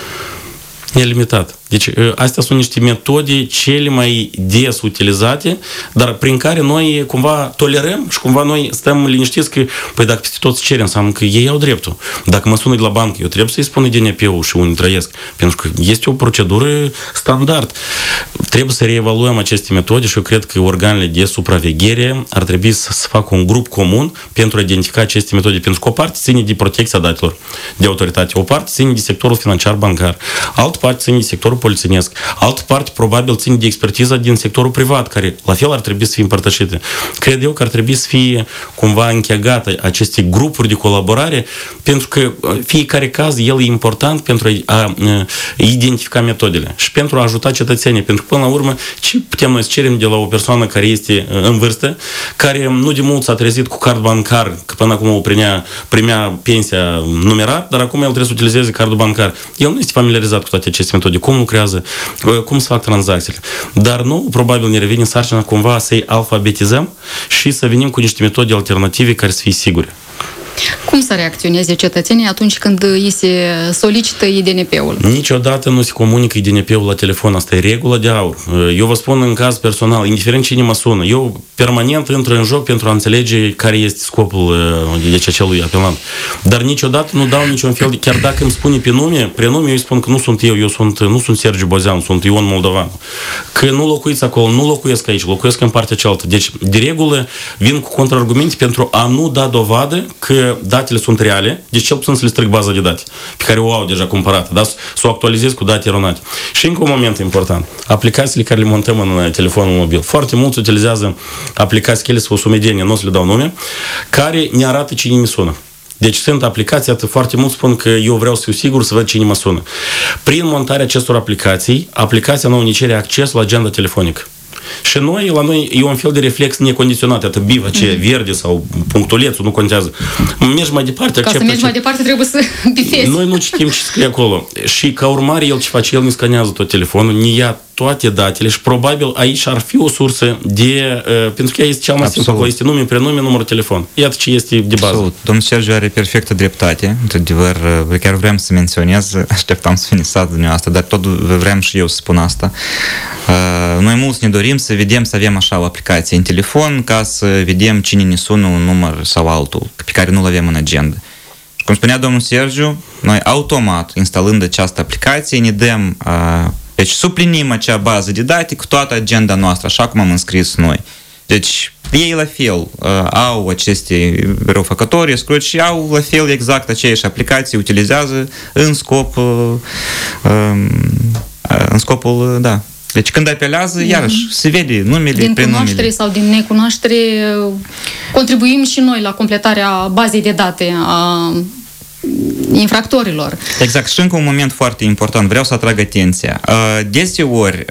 Nelimitat. Deci, astea sunt niște metode cele mai des utilizate, dar prin care noi cumva tolerăm și cumva noi stăm liniștiți că, păi dacă peste tot cerem, înseamnă că ei au dreptul. Dacă mă sună de la bancă, eu trebuie să-i spun DNP-ul și unde trăiesc, pentru că este o procedură standard. Trebuie să reevaluăm aceste metode și eu cred că organele de supraveghere ar trebui să facă un grup comun pentru a identifica aceste metode, pentru că o parte ține de protecția datelor de autoritate, o parte ține de sectorul financiar bancar, altă parte ține de sectorul polițienesc, altă parte probabil ține de expertiza din sectorul privat, care la fel ar trebui să fie împărtășite. Cred eu că ar trebui să fie cumva închegate aceste grupuri de colaborare, pentru că fiecare caz, el e important pentru a identifica metodele și pentru a ajuta cetățenii, pentru că până la urmă ce putem noi să cerem de la o persoană care este în vârstă, care nu de mult s-a trezit cu card bancar, că până acum o primea pensia numerar, dar acum el trebuie să utilizeze cardul bancar. El nu este familiarizat cu toate aceste metode, cum lucrează, cum se fac tranzacțiile. Dar nu, probabil ne revine sarcina cumva să-i alfabetizăm și să venim cu niște metode alternative care să fie sigure. Cum să reacționeze cetățenii atunci când îi se solicită IDNP-ul? Niciodată nu se comunică IDNP-ul la telefon. Asta e regula de aur. Eu vă spun în caz personal, indiferent cine mă sună, eu permanent intru în joc pentru a înțelege care este scopul acelui apelant. Dar niciodată nu dau niciun fel de... Chiar dacă îmi spune prenume, eu îi spun că nu sunt eu nu sunt Sergiu Bozean, sunt Ion Moldovan. Că nu locuiți acolo, nu locuiesc aici, locuiesc în partea cealaltă. Deci, de regulă, vin cu contraargumente pentru a nu da dovadă că datele sunt reale, deci cel puțin să le strâng baza de date, pe care o au deja cumpărată, dar să o actualizez cu date eronate. Și încă un moment important, aplicațiile care le montăm în telefonul mobil. Foarte mulți utilizează aplicații, ele sunt o sumedenie, nu o să le dau nume, care ne arată cine ne sună. Deci sunt aplicații, foarte mulți spun că eu vreau să fiu sigur să văd cine mă sună. Prin montarea acestor aplicații, aplicația nouă ne cere acces la agenda telefonică. Și la noi e un fel de reflex necondiționat, atât bivace, verde sau punctulețul, nu contează. Mergi mai departe, ca să mergi mai departe trebuie să bifezi. Noi nu citim ce scrie acolo. Și ca urmare, el ce face? El ne scanează tot telefonul, ne ia toate datele și probabil aici ar fi o sursă de... pentru că ea este cea mai simplu, acolo este nume, prenume, numărul telefon. Iată ce este de bază. Absolut. Domnul Sergiu are perfectă dreptate. Într-adevăr, chiar vreau să menționez, așteptam să finisați dumneavoastră, dar tot vreau și eu să spun asta. Noi mulți ne dorim să vedem, să avem așa o aplicație în telefon ca să vedem cine ne sună un număr sau altul, pe care nu-l avem în agenda. Și cum spunea domnul Sergiu, noi automat, instalând această aplicație, ne dăm... Deci suplinim acea bază de date cu toată agenda noastră, așa cum am înscris noi. Deci ei la fel au aceste răufăcători, escroci și au la fel exact aceeași aplicații, utilizează în scopul, da. Deci când apelează, iarăși, se vede numele, din cunoaștere sau din necunoaștere, contribuim și noi la completarea bazei de date a infractorilor. Exact. Și încă un moment foarte important, vreau să atrag atenția. Deseori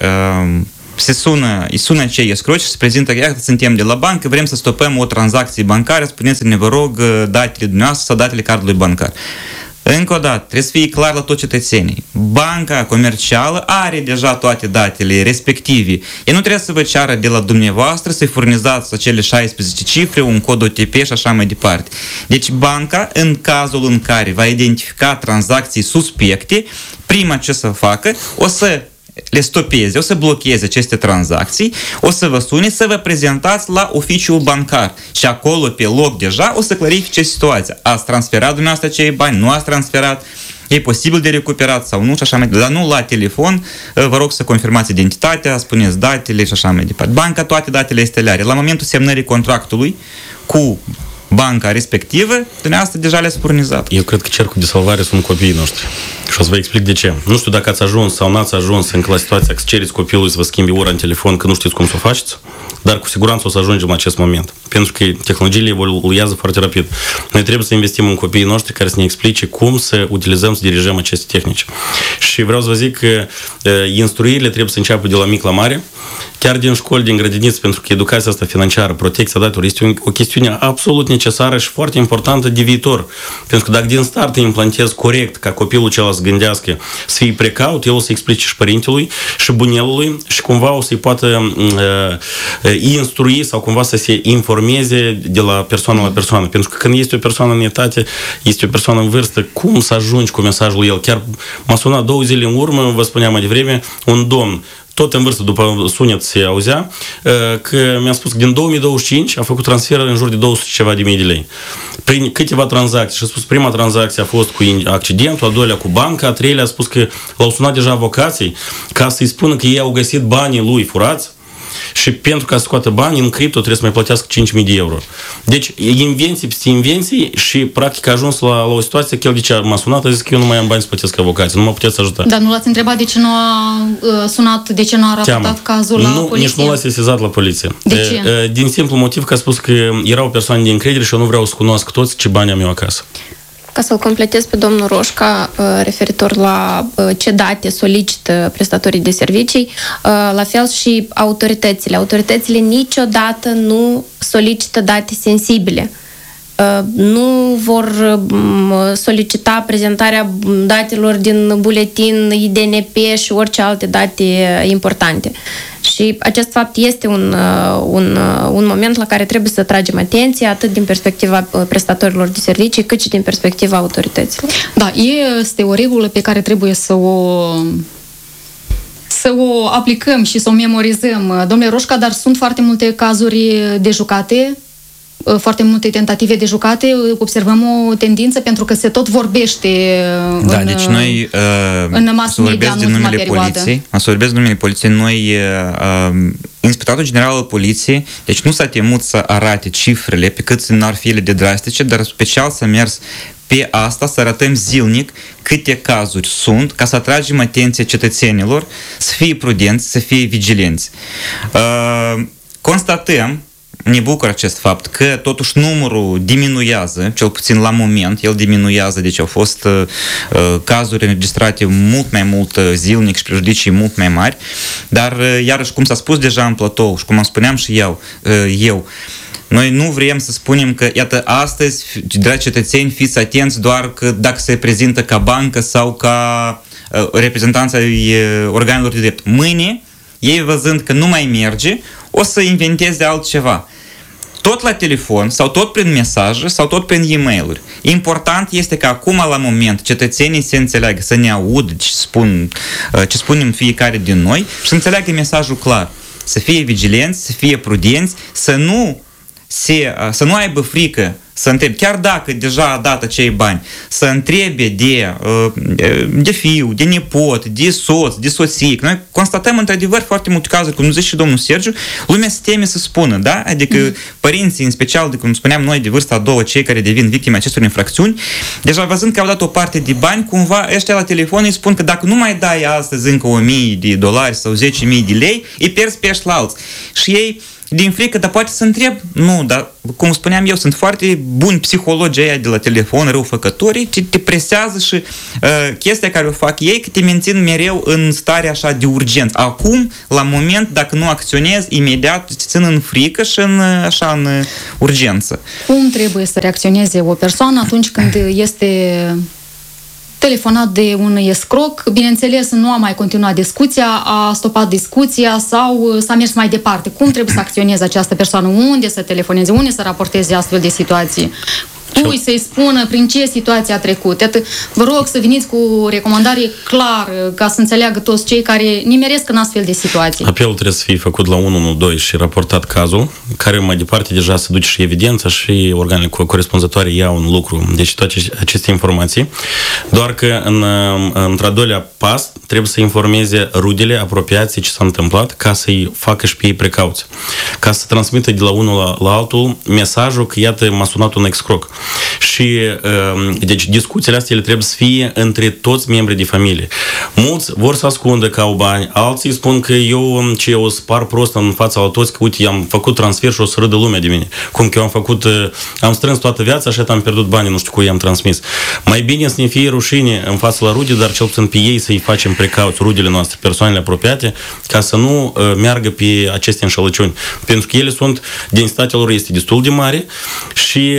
îi sună cei escroci și se prezintă că iată, suntem de la bancă, vrem să stopăm o tranzacție bancară, spuneți-ne, vă rog, datele dumneavoastră sau datele cardului bancar. Încă o dată, trebuie să fie clar la toți cetățenii. Banca comercială are deja toate datele respective. Ea nu trebuie să vă ceară de la dumneavoastră să-i furnizați acele 16 cifre, un cod OTP și așa mai departe. Deci banca, în cazul în care va identifica tranzacții suspecte, prima ce să facă, o să le stopeze, o să blocheze aceste tranzacții, o să vă sune să vă prezentați la oficiul bancar și acolo, pe loc deja, o să clarifice situația. Ați transferat dumneavoastră acei bani, nu ați transferat, e posibil de recuperat sau nu și așa mai departe, dar nu la telefon, vă rog să confirmați identitatea, spuneți datele și așa mai departe. Banca toate datele este le are. La momentul semnării contractului cu banca respectivă, dumneavoastră deja le-ați furnizat. Eu cred că cercul de salvare sunt copiii noștri. Și o să vă explic de ce. Nu știu dacă ați ajuns sau n-ați ajuns încă la situația că cereți copilului să vă schimbi ora în telefon, că nu știți cum să o faceți, dar cu siguranță o să ajungem la acest moment. Pentru că tehnologiile evoluează foarte rapid. Noi trebuie să investim în copiii noștri care să ne explice cum să utilizăm, să dirijăm aceste tehnici. Și vreau să vă zic că instruirile trebuie să înceapă de la mic la mare, chiar din școli, din grădiniți, pentru că educația asta financiară, protecția datelor, este o chestiune absolut necesară și foarte importantă de viitor. Pentru că dacă din start îi implantezi corect ca copilul celălalt să gândească, să fie precaut, el o să explice și părintelui și bunelului și cumva o să-i poată instrui sau cumva să se informeze de la persoană la persoană. Pentru că când este o persoană în etate, este o persoană în vârstă, cum să ajungi cu mesajul el? Chiar m-a sunat 2 zile în urmă, vă spuneam mai devreme, un domn tot în vârstă, după sunet se auzea, că mi-a spus că din 2025 a făcut transfer în jur de 200 ceva de mii de lei. Prin câteva tranzacții. Și a spus, prima tranzacție a fost cu accidentul, a doilea cu banca, a treilea a spus că l-au sunat deja avocații ca să-i spună că ei au găsit banii lui furați și pentru ca să scoată bani în cripto trebuie să mai plătească 5.000 de euro. Deci, invenții peste invenții și practic a ajuns la o situație că el de ce m-a sunat, a zis că eu nu mai am bani să plătesc avocații, nu mă puteți ajuta. Dar nu l-ați întrebat de ce nu a sunat, de ce nu a raportat cazul la poliție? Nici nu l-a sesizat la poliție. De ce? Din simplu motiv că a spus că erau persoane de încredere și eu nu vreau să cunosc toți ce bani am eu acasă. Ca să-l completez pe domnul Roșca, referitor la ce date solicită prestatorii de servicii, la fel și autoritățile. Autoritățile niciodată nu solicită date sensibile. Nu vor solicita prezentarea datelor din buletin, IDNP și orice alte date importante. Și acest fapt este un moment la care trebuie să tragem atenție, atât din perspectiva prestatorilor de servicii, cât și din perspectiva autorităților. Da, este o regulă pe care trebuie să o aplicăm și să o memorizăm, domnule Roșca, dar sunt foarte multe cazuri de jucate, foarte multe tentative de jucate, observăm o tendință pentru că se tot vorbește deci noi în mass media în ultima perioadă. Să vorbesc numele poliției, noi Inspectoratul General al Poliției, deci nu s-a temut să arate cifrele pe cât n-ar fi ele de drastice, dar special s-a mers pe asta, să arătăm zilnic câte cazuri sunt, ca să atragem atenția cetățenilor, să fie prudenți, să fie vigilenți. Constatăm, ne bucur acest fapt că totuși numărul diminuează, cel puțin la moment, el diminuează, deci au fost cazuri înregistrate mult mai mult zilnic și prejudicii mult mai mari, dar iarăși, cum s-a spus deja în platou și cum am spuneam și eu, noi nu vrem să spunem că, iată, astăzi, dragi cetățeni, fiți atenți doar că dacă se prezintă ca bancă sau ca reprezentanța organelor de drept. Mâine, ei văzând că nu mai merge, o să inventeze altceva. Tot la telefon, sau tot prin mesaje, sau tot prin e-mail-uri. Important este că acum, la moment, cetățenii se înțeleagă, să ne audă ce spunem fiecare din noi și să înțeleagă mesajul clar. Să fie vigilenți, să fie prudenți, să nu să nu aibă frică să întrebe, chiar dacă deja a dat acei bani, să întrebe de fiu, de nepot, de soț, de soție. Noi constatăm într-adevăr foarte multe cazuri, cum zice și domnul Sergiu, lumea se teme să spună, da? Adică părinții, în special, de cum spuneam noi, de vârsta a doua, cei care devin victime acestor infracțiuni, deja văzând că au dat o parte de bani, cumva ăștia la telefon îi spun că dacă nu mai dai astăzi încă $1.000 sau 10.000 de lei, îi pierzi pe ăștia la alți. Și ei din frică, dar poate să întreb, nu, dar cum spuneam eu, sunt foarte buni psihologii aia de la telefon, răufăcătorii, te presează și chestia care o fac ei, că te mențin mereu în stare așa de urgență. Acum, la moment, dacă nu acționezi, imediat te țin în frică și în urgență. Cum trebuie să reacționeze o persoană atunci când este telefonat de un escroc? Bineînțeles, nu a mai continuat discuția, a stopat discuția sau s-a mers mai departe. Cum trebuie să acționeze această persoană? Unde să telefoneze? Unde să raporteze astfel de situații? Cui să-i spună prin ce situație a trecut? Iată, vă rog să veniți cu o recomandare clară ca să înțeleagă toți cei care nimeresc în astfel de situații. Apelul trebuie să fie făcut la 112 și raportat cazul, care mai departe deja se duce și evidența și organele corespunzătoare iau un lucru. Deci toate aceste informații. Doar că într-al doilea pas trebuie să informeze rudele, apropiații ce s-a întâmplat ca să-i facă și pe ei precauție. Ca să transmită de la unul la altul mesajul că iată m-a sunat un escroc. Și deci discuțiile astea ele trebuie să fie între toți membrii de familie. Mulți vor să ascundă că au bani, alții spun că eu o spar prost în fața la toți, că uite, am făcut transfer și o să râdă lumea de mine. Cum că eu am strâns toată viața și am pierdut banii, nu știu cui i-am transmis. Mai bine să ne fie rușine în fața la rude, dar cel puțin pe ei să-i facem precauți, rudele noastre, persoanele apropiate, ca să nu meargă pe aceste înșelăciuni. Pentru că ele sunt, densitatea lor este destul de mare și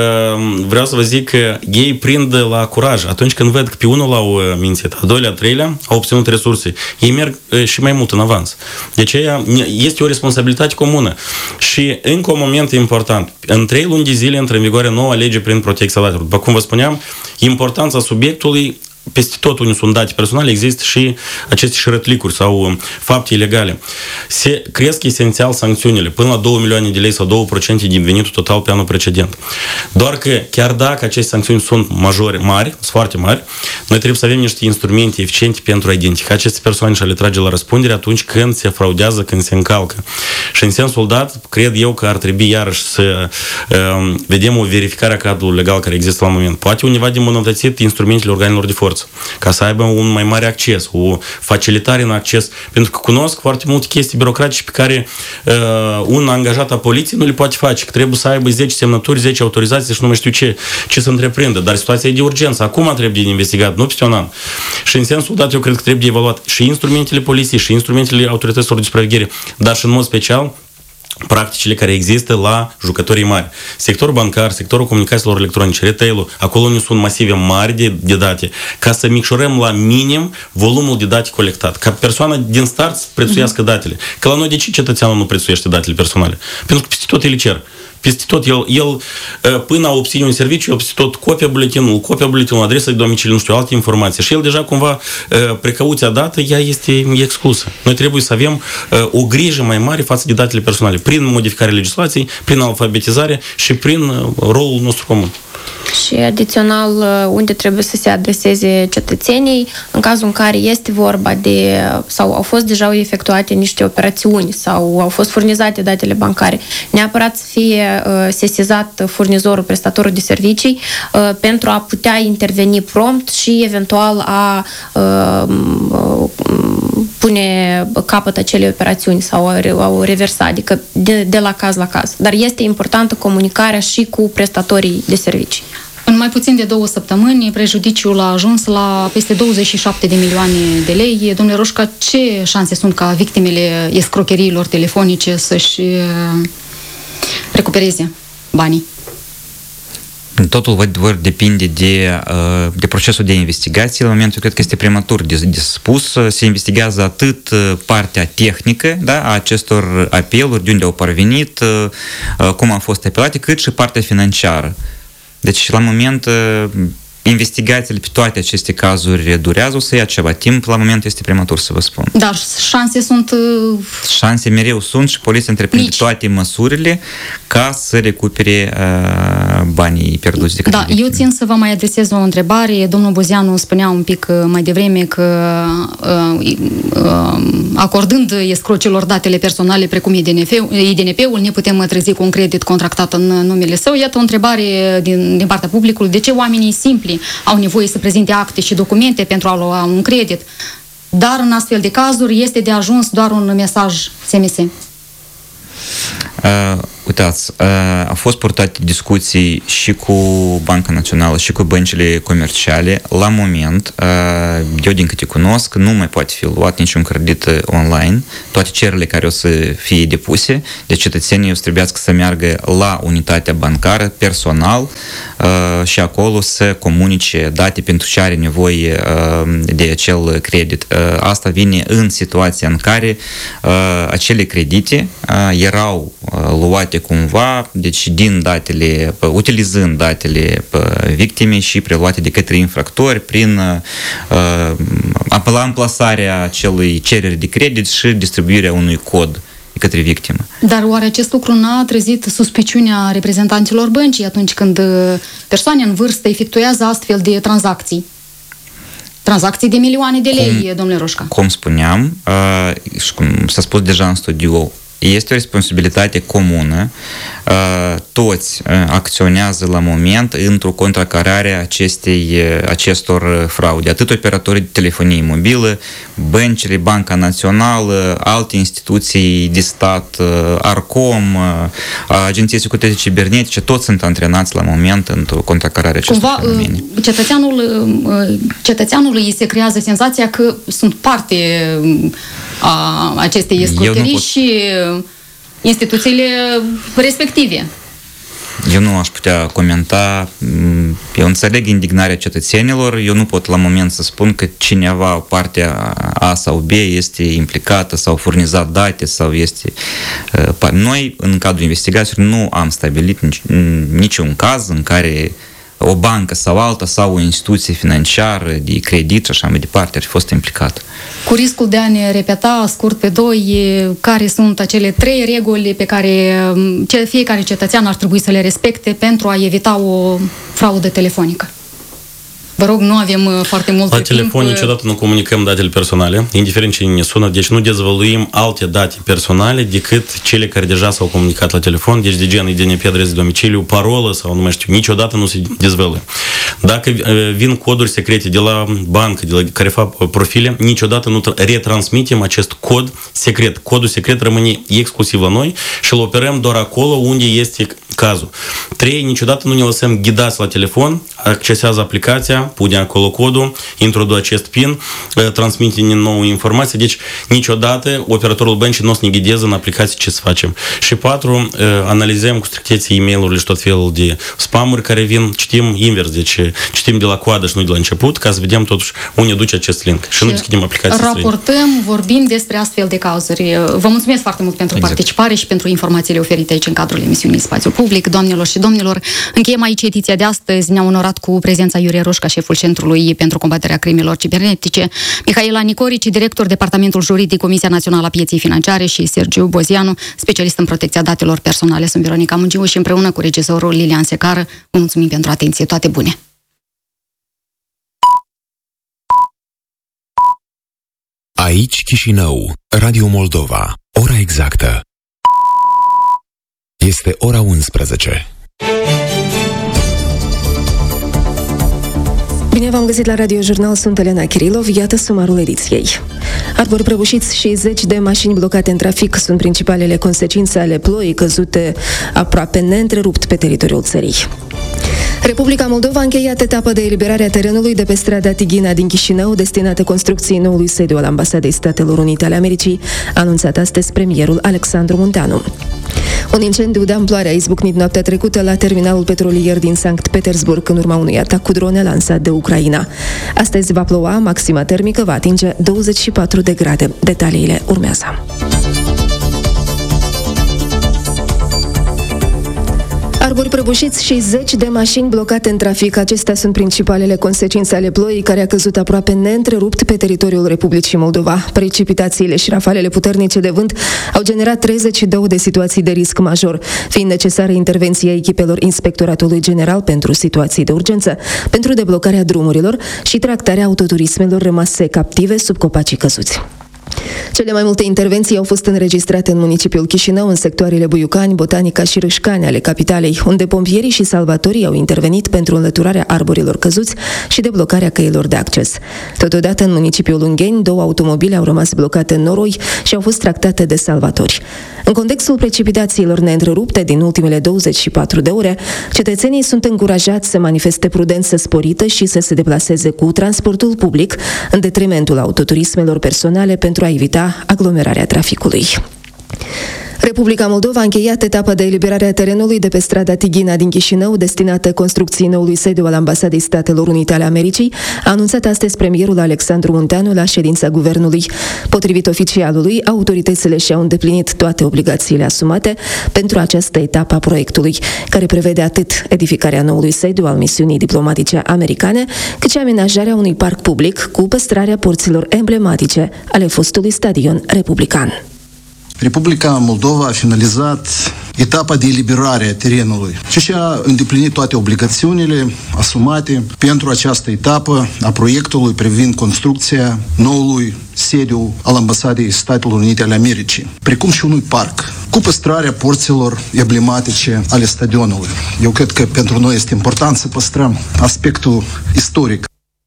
vreau să vă zic că ei prind la curaj. Atunci când văd că pe unul l-au mințit, a doilea, a treilea, au obținut resurse. Ei merg și mai mult în avans. Deci este o responsabilitate comună. Și încă un moment important. În 3 luni de zile intră în vigoare noua lege privind protecția datelor. După cum vă spuneam, importanța subiectului peste tot unde sunt date personale există și aceste șărătlicuri sau fapte ilegale. Se cresc esențial sancțiunile, până la 2 milioane de lei sau 2% din venitul total pe anul precedent. Doar că, chiar dacă aceste sancțiuni sunt mari, sunt foarte mari, noi trebuie să avem niște instrumente eficiente pentru a identifica aceste persoane și a le trage la răspundere atunci când se fraudează, când se încalcă. Și în sensul dat, cred eu că ar trebui iarăși să vedem o verificare a cadrului legal care există la moment. Poate undeva de îmbunătățit instrumentele organelor de forță, ca să aibă un mai mare acces, o facilitare în acces, pentru că cunosc foarte multe chestii birocratice pe care un angajat a poliției nu le poate face, că trebuie să aibă 10 semnături, 10 autorizații și nu mai știu ce să întreprindă, dar situația e de urgență, acum trebuie de investigat, nu peste un an. Și în sensul dat eu cred că trebuie de evaluat și instrumentele poliției, și instrumentele autorităților de supraveghere, dar și în mod special practicile care există la jucătorii mari. Sectorul bancar, sectorul comunicațiilor electronice, retail-ul, acolo unde sunt masive mari de date, ca să micșorăm la minim volumul de date colectat. Ca persoana din start să prețuiască datele. Că la noi de ce cetățeanul nu prețuiește datele personale? Pentru că peste tot ele cer. Peste tot, el până a obține un serviciu, peste tot copia buletinul, adresa de domiciliu, nu știu, alte informații. Și el deja cumva precauția dată, ea este exclusă. Noi trebuie să avem o grijă mai mare față de datele personale, prin modificarea legislației, prin alfabetizare și prin rolul nostru comun. Și adițional, unde trebuie să se adreseze cetățenii în cazul în care este vorba de, sau au fost deja efectuate niște operațiuni sau au fost furnizate datele bancare, neapărat să fie sesizat furnizorul, prestatorul de servicii pentru a putea interveni prompt și eventual a pune capăt acelei operațiuni sau a o reversa, adică de la caz la caz. Dar este importantă comunicarea și cu prestatorii de servicii. În mai puțin de 2 săptămâni, prejudiciul a ajuns la peste 27 de milioane de lei. Domnule Roșca, ce șanse sunt ca victimele escrocheriilor telefonice să-și recupereze banii? Totul vor depinde de procesul de investigație. La momentul cred că este prematur de spus. Se investigează atât partea tehnică, da, a acestor apeluri, de unde au parvenit, cum au fost apelate, cât și partea financiară. Deci, la moment, investigațiile pe toate aceste cazuri durează, o să ia ceva timp, la moment este prematur să vă spun. Dar șanse sunt... Șanse mereu sunt și poliția întreprinde toate măsurile ca să recupere banii pierduți de către victime. Eu țin să vă mai adresez o întrebare. Domnul Buzeanu spunea un pic mai devreme că acordând escrocilor datele personale precum IDNP-ul, ne putem trezi cu un credit contractat în numele său. Iată o întrebare din partea publicului. De ce oamenii simpli au nevoie să prezinte acte și documente pentru a lua un credit? Dar în astfel de cazuri este de ajuns doar un mesaj SMS. Uitați, au fost purtate discuții și cu Banca Națională și cu băncile comerciale. La moment, eu din câte cunosc, nu mai poate fi luat niciun credit online. Toate cererile care o să fie depuse, deci cetățenii o să trebuiască să meargă la unitatea bancară personal și acolo să comunice date pentru ce are nevoie de acel credit. Asta vine în situația în care acele credite erau luate cumva, deci din datele, utilizând datele victimei și preluate de către infractori prin amplasarea acelui cereri de credit și distribuirea unui cod de către victimă. Dar oare acest lucru n-a trezit suspiciunea reprezentanților băncii atunci când persoane în vârstă efectuează astfel de tranzacții? Tranzacții de milioane de lei, domnule Roșca. Cum spuneam, și cum s-a spus deja în studiu, este o responsabilitate comună. Toți acționează la moment într-o contracarare a acestor fraude. Atât operatorii de telefonie mobilă, băncile, Banca Națională, alte instituții de stat, Arcom, Agenția Securității Cibernetice, toți sunt antrenați la moment într-o contracarare a acestor fenomene. Cetățeanului îi se creează senzația că sunt parte a acestei escrocherii și instituțiile respective. Eu nu aș putea comenta. Eu înțeleg indignarea cetățenilor. Eu nu pot la moment să spun că cineva, partea A sau B, este implicată sau furnizat date sau este... Noi, în cadrul investigațiilor, nu am stabilit niciun caz în care o bancă sau alta sau o instituție financiară de credit și așa mai departe ar fi fost implicată. Cu riscul de a ne repeta scurt pe doi, care sunt acele 3 reguli pe care fiecare cetățean ar trebui să le respecte pentru a evita o fraudă telefonică? Vă rog, nu avem foarte mult timp. La telefon niciodată nu comunicăm datele personale, indiferent cine ne sună, deci nu dezvăluim alte date personale decât cele care deja s-au comunicat la telefon, deci de gen IDNP, adresă de domiciliu, parolă sau nu mai știu, niciodată nu se dezvăluie. Dacă vin coduri secrete de la bancă, de la care fac profile, niciodată nu retransmitem acest cod secret. Codul secret rămâne exclusiv la noi și îl operăm doar acolo unde este cazul. 3. Niciodată nu ne lăsăm ghidați la telefon, accesează aplicația, pune acolo codul, introdu acest PIN, transmite din nou informații, deci niciodată operatorul băncii nu o să ne ghideze în aplicație ce să facem. Și 4. Analizăm cu strictețe e-mail-urile și tot felul de spam-uri care vin, citim invers, deci citim de la coadă și nu de la început, ca să vedem totuși unde duce acest link și nu deschidem aplicații raportăm, vorbim despre astfel de cazuri. Vă mulțumesc foarte mult pentru participare și pentru informațiile oferite aici în cadrul emisiunii Spațiul Public. Doamnelor și domnilor, încheiem aici ediția de astăzi. Ne-a onorat cu prezența Iurie Roșca, șeful Centrului pentru combaterea crimelor cibernetice, Mihaela Nicorici, director Departamentul Juridic, Comisia Națională a Pieței Financiare, și Sergiu Bozianu, specialist în protecția datelor personale. Sunt Veronica Mungiu și împreună cu regizorul Lilian Secară vă mulțumim pentru atenție. Toate bune! Aici Chișinău, Radio Moldova. Ora exactă este ora 11. Bine v-am găsit la Radio Jurnal, sunt Elena Kirilov, iată sumarul ediției. Arbori prăbușiți și 10 de mașini blocate în trafic sunt principalele consecințe ale ploii căzute aproape neîntrerupt pe teritoriul țării. Republica Moldova a încheiat etapa de eliberare a terenului de pe strada Tighina din Chișinău, destinată construcției noului sediu al Ambasadei Statelor Unite ale Americii, a anunțat astăzi premierul Alexandru Munteanu. Un incendiu de amploare a izbucnit noaptea trecută la terminalul petrolier din Sankt Petersburg, în urma unui atac cu drone lansat de Ucraina. Astăzi va ploua, maxima termică va atinge 24 de grade. Detaliile urmează. Arbori prăbușiți și 10 de mașini blocate în trafic. Acestea sunt principalele consecințe ale ploii care a căzut aproape neîntrerupt pe teritoriul Republicii Moldova. Precipitațiile și rafalele puternice de vânt au generat 32 de situații de risc major, fiind necesară intervenția echipelor Inspectoratului General pentru situații de urgență, pentru deblocarea drumurilor și tractarea autoturismelor rămase captive sub copacii căzuți. Cele mai multe intervenții au fost înregistrate în municipiul Chișinău, în sectoarele Buiucani, Botanica și Râșcani ale capitalei, unde pompierii și salvatorii au intervenit pentru înlăturarea arborilor căzuți și deblocarea căilor de acces. Totodată, în municipiul Ungheni, 2 automobile au rămas blocate în noroi și au fost tractate de salvatori. În contextul precipitațiilor neîntrerupte din ultimele 24 de ore, cetățenii sunt încurajați să manifeste prudență sporită și să se deplaseze cu transportul public în detrimentul autoturismelor personale pentru a evita aglomerarea traficului. Republica Moldova a încheiat etapa de eliberare a terenului de pe strada Tighina din Chișinău, destinată construcției noului sediu al Ambasadei Statelor Unite ale Americii, a anunțat astăzi premierul Alexandru Munteanu la ședința guvernului. Potrivit oficialului, autoritățile și-au îndeplinit toate obligațiile asumate pentru această etapă a proiectului, care prevede atât edificarea noului sediu al misiunii diplomatice americane, cât și amenajarea unui parc public cu păstrarea porților emblematice ale fostului stadion republican. Republica Moldova a finalizat etapa de eliberare a terenului și și-a îndeplinit toate obligațiunile asumate pentru această etapă a proiectului privind construcția noului sediu al Ambasadei Statelor Unite ale Americii, precum și unui parc, cu păstrarea porților emblematice ale stadionului. Eu cred că pentru noi este important să păstrăm aspectul istoric.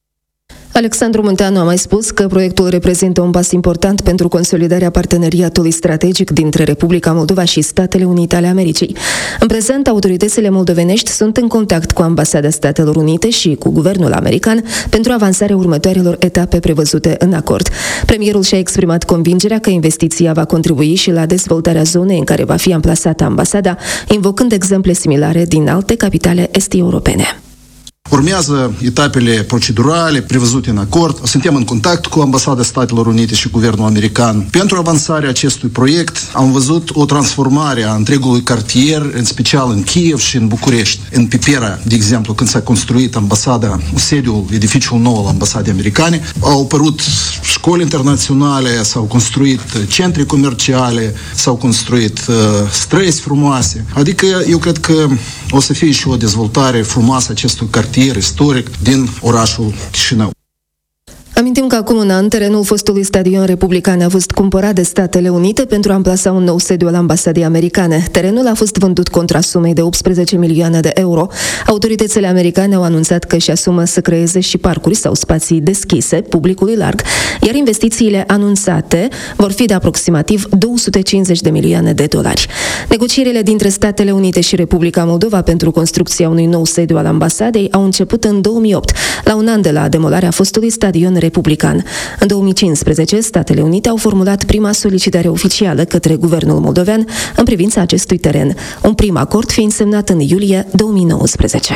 Alexandru Munteanu a mai spus că proiectul reprezintă un pas important pentru consolidarea parteneriatului strategic dintre Republica Moldova și Statele Unite ale Americii. În prezent, autoritățile moldovenești sunt în contact cu Ambasada Statelor Unite și cu guvernul american pentru avansarea următoarelor etape prevăzute în acord. Premierul și-a exprimat convingerea că investiția va contribui și la dezvoltarea zonei în care va fi amplasată ambasada, invocând exemple similare din alte capitale est-europene. Urmează etapele procedurale prevăzute în acord. Suntem în contact cu Ambasada Statelor Unite și Guvernul American. Pentru avansarea acestui proiect am văzut o transformare a întregului cartier, în special în Kiev și în București. În Pipera, de exemplu, când s-a construit ambasada, sediul, edificiul nou al Ambasadei Americane, au apărut școli internaționale, s-au construit centre comerciale, s-au construit străzi frumoase. Adică eu cred că o să fie și o dezvoltare frumoasă acestui cartier istoric din orașul Chișinău. Amintim că acum un an, terenul fostului stadion republican a fost cumpărat de Statele Unite pentru a amplasa un nou sediu al ambasadei americane. Terenul a fost vândut contra sumei de 18 milioane de euro. Autoritățile americane au anunțat că își asumă să creeze și parcuri sau spații deschise publicului larg, iar investițiile anunțate vor fi de aproximativ 250 de milioane de dolari. Negocierile dintre Statele Unite și Republica Moldova pentru construcția unui nou sediu al ambasadei au început în 2008, la un an de la demolarea fostului stadion republican. În 2015, Statele Unite au formulat prima solicitare oficială către guvernul moldovean în privința acestui teren, un prim acord fiind semnat în iulie 2019.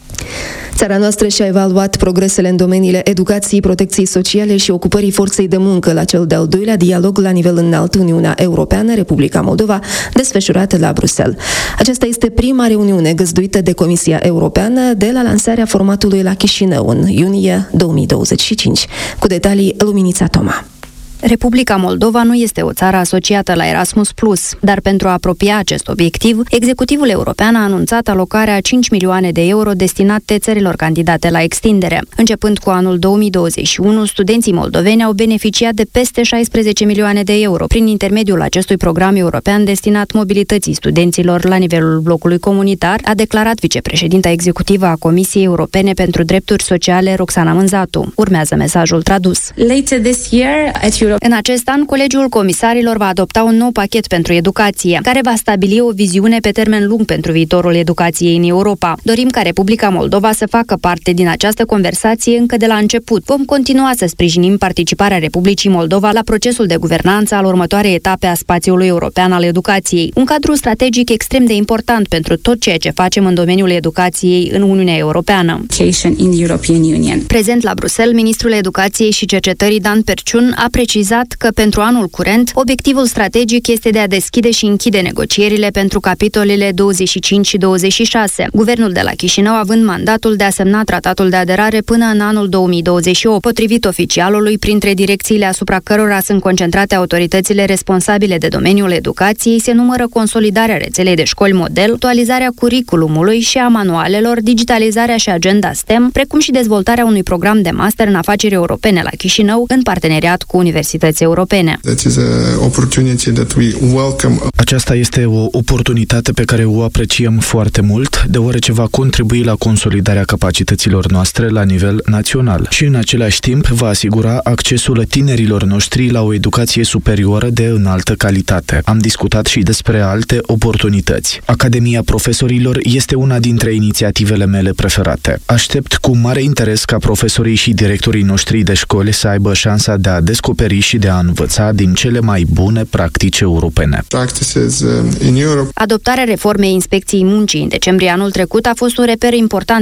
Țara noastră și-a evaluat progresele în domeniile educației, protecției sociale și ocupării forței de muncă la cel de-al doilea dialog la nivel înalt Uniunea Europeană, Republica Moldova, desfășurat la Bruxelles. Aceasta este prima reuniune găzduită de Comisia Europeană de la lansarea formatului la Chișinău în iunie 2025. Cu detalii, Luminița Toma. Republica Moldova nu este o țară asociată la Erasmus+, dar pentru a apropia acest obiectiv, executivul european a anunțat alocarea 5 milioane de euro destinate țărilor candidate la extindere. Începând cu anul 2021, studenții moldoveni au beneficiat de peste 16 milioane de euro prin intermediul acestui program european destinat mobilității studenților la nivelul blocului comunitar, a declarat vicepreședinta executivă a Comisiei Europene pentru Drepturi Sociale, Roxana Mânzatu. Urmează mesajul tradus. În acest an, Colegiul Comisarilor va adopta un nou pachet pentru educație, care va stabili o viziune pe termen lung pentru viitorul educației în Europa. Dorim ca Republica Moldova să facă parte din această conversație încă de la început. Vom continua să sprijinim participarea Republicii Moldova la procesul de guvernanță al următoarei etape a spațiului european al educației, un cadru strategic extrem de important pentru tot ceea ce facem în domeniul educației în Uniunea Europeană. Prezent la Bruxelles, ministrul Educației și Cercetării Dan Perciun a precizat precizat că pentru anul curent, obiectivul strategic este de a deschide și închide negocierile pentru capitolele 25 și 26. Guvernul de la Chișinău având mandatul de a semna tratatul de aderare până în anul 2028. Potrivit oficialului, printre direcțiile asupra cărora sunt concentrate autoritățile responsabile de domeniul educației se numără consolidarea rețelei de școli model, actualizarea curiculumului și a manualelor, digitalizarea și agenda STEM, precum și dezvoltarea unui program de master în afaceri europene la Chișinău, în parteneriat cu universități europene. Aceasta este o oportunitate pe care o apreciem foarte mult, deoarece va contribui la consolidarea capacităților noastre la nivel național și în același timp va asigura accesul tinerilor noștri la o educație superioară de înaltă calitate. Am discutat și despre alte oportunități. Academia Profesorilor este una dintre inițiativele mele preferate. Aștept cu mare interes ca profesorii și directorii noștri de școli să aibă șansa de a descoperi și de a învăța din cele mai bune practici europene. Adoptarea reformei Inspecției Muncii în decembrie anul trecut a fost un reper important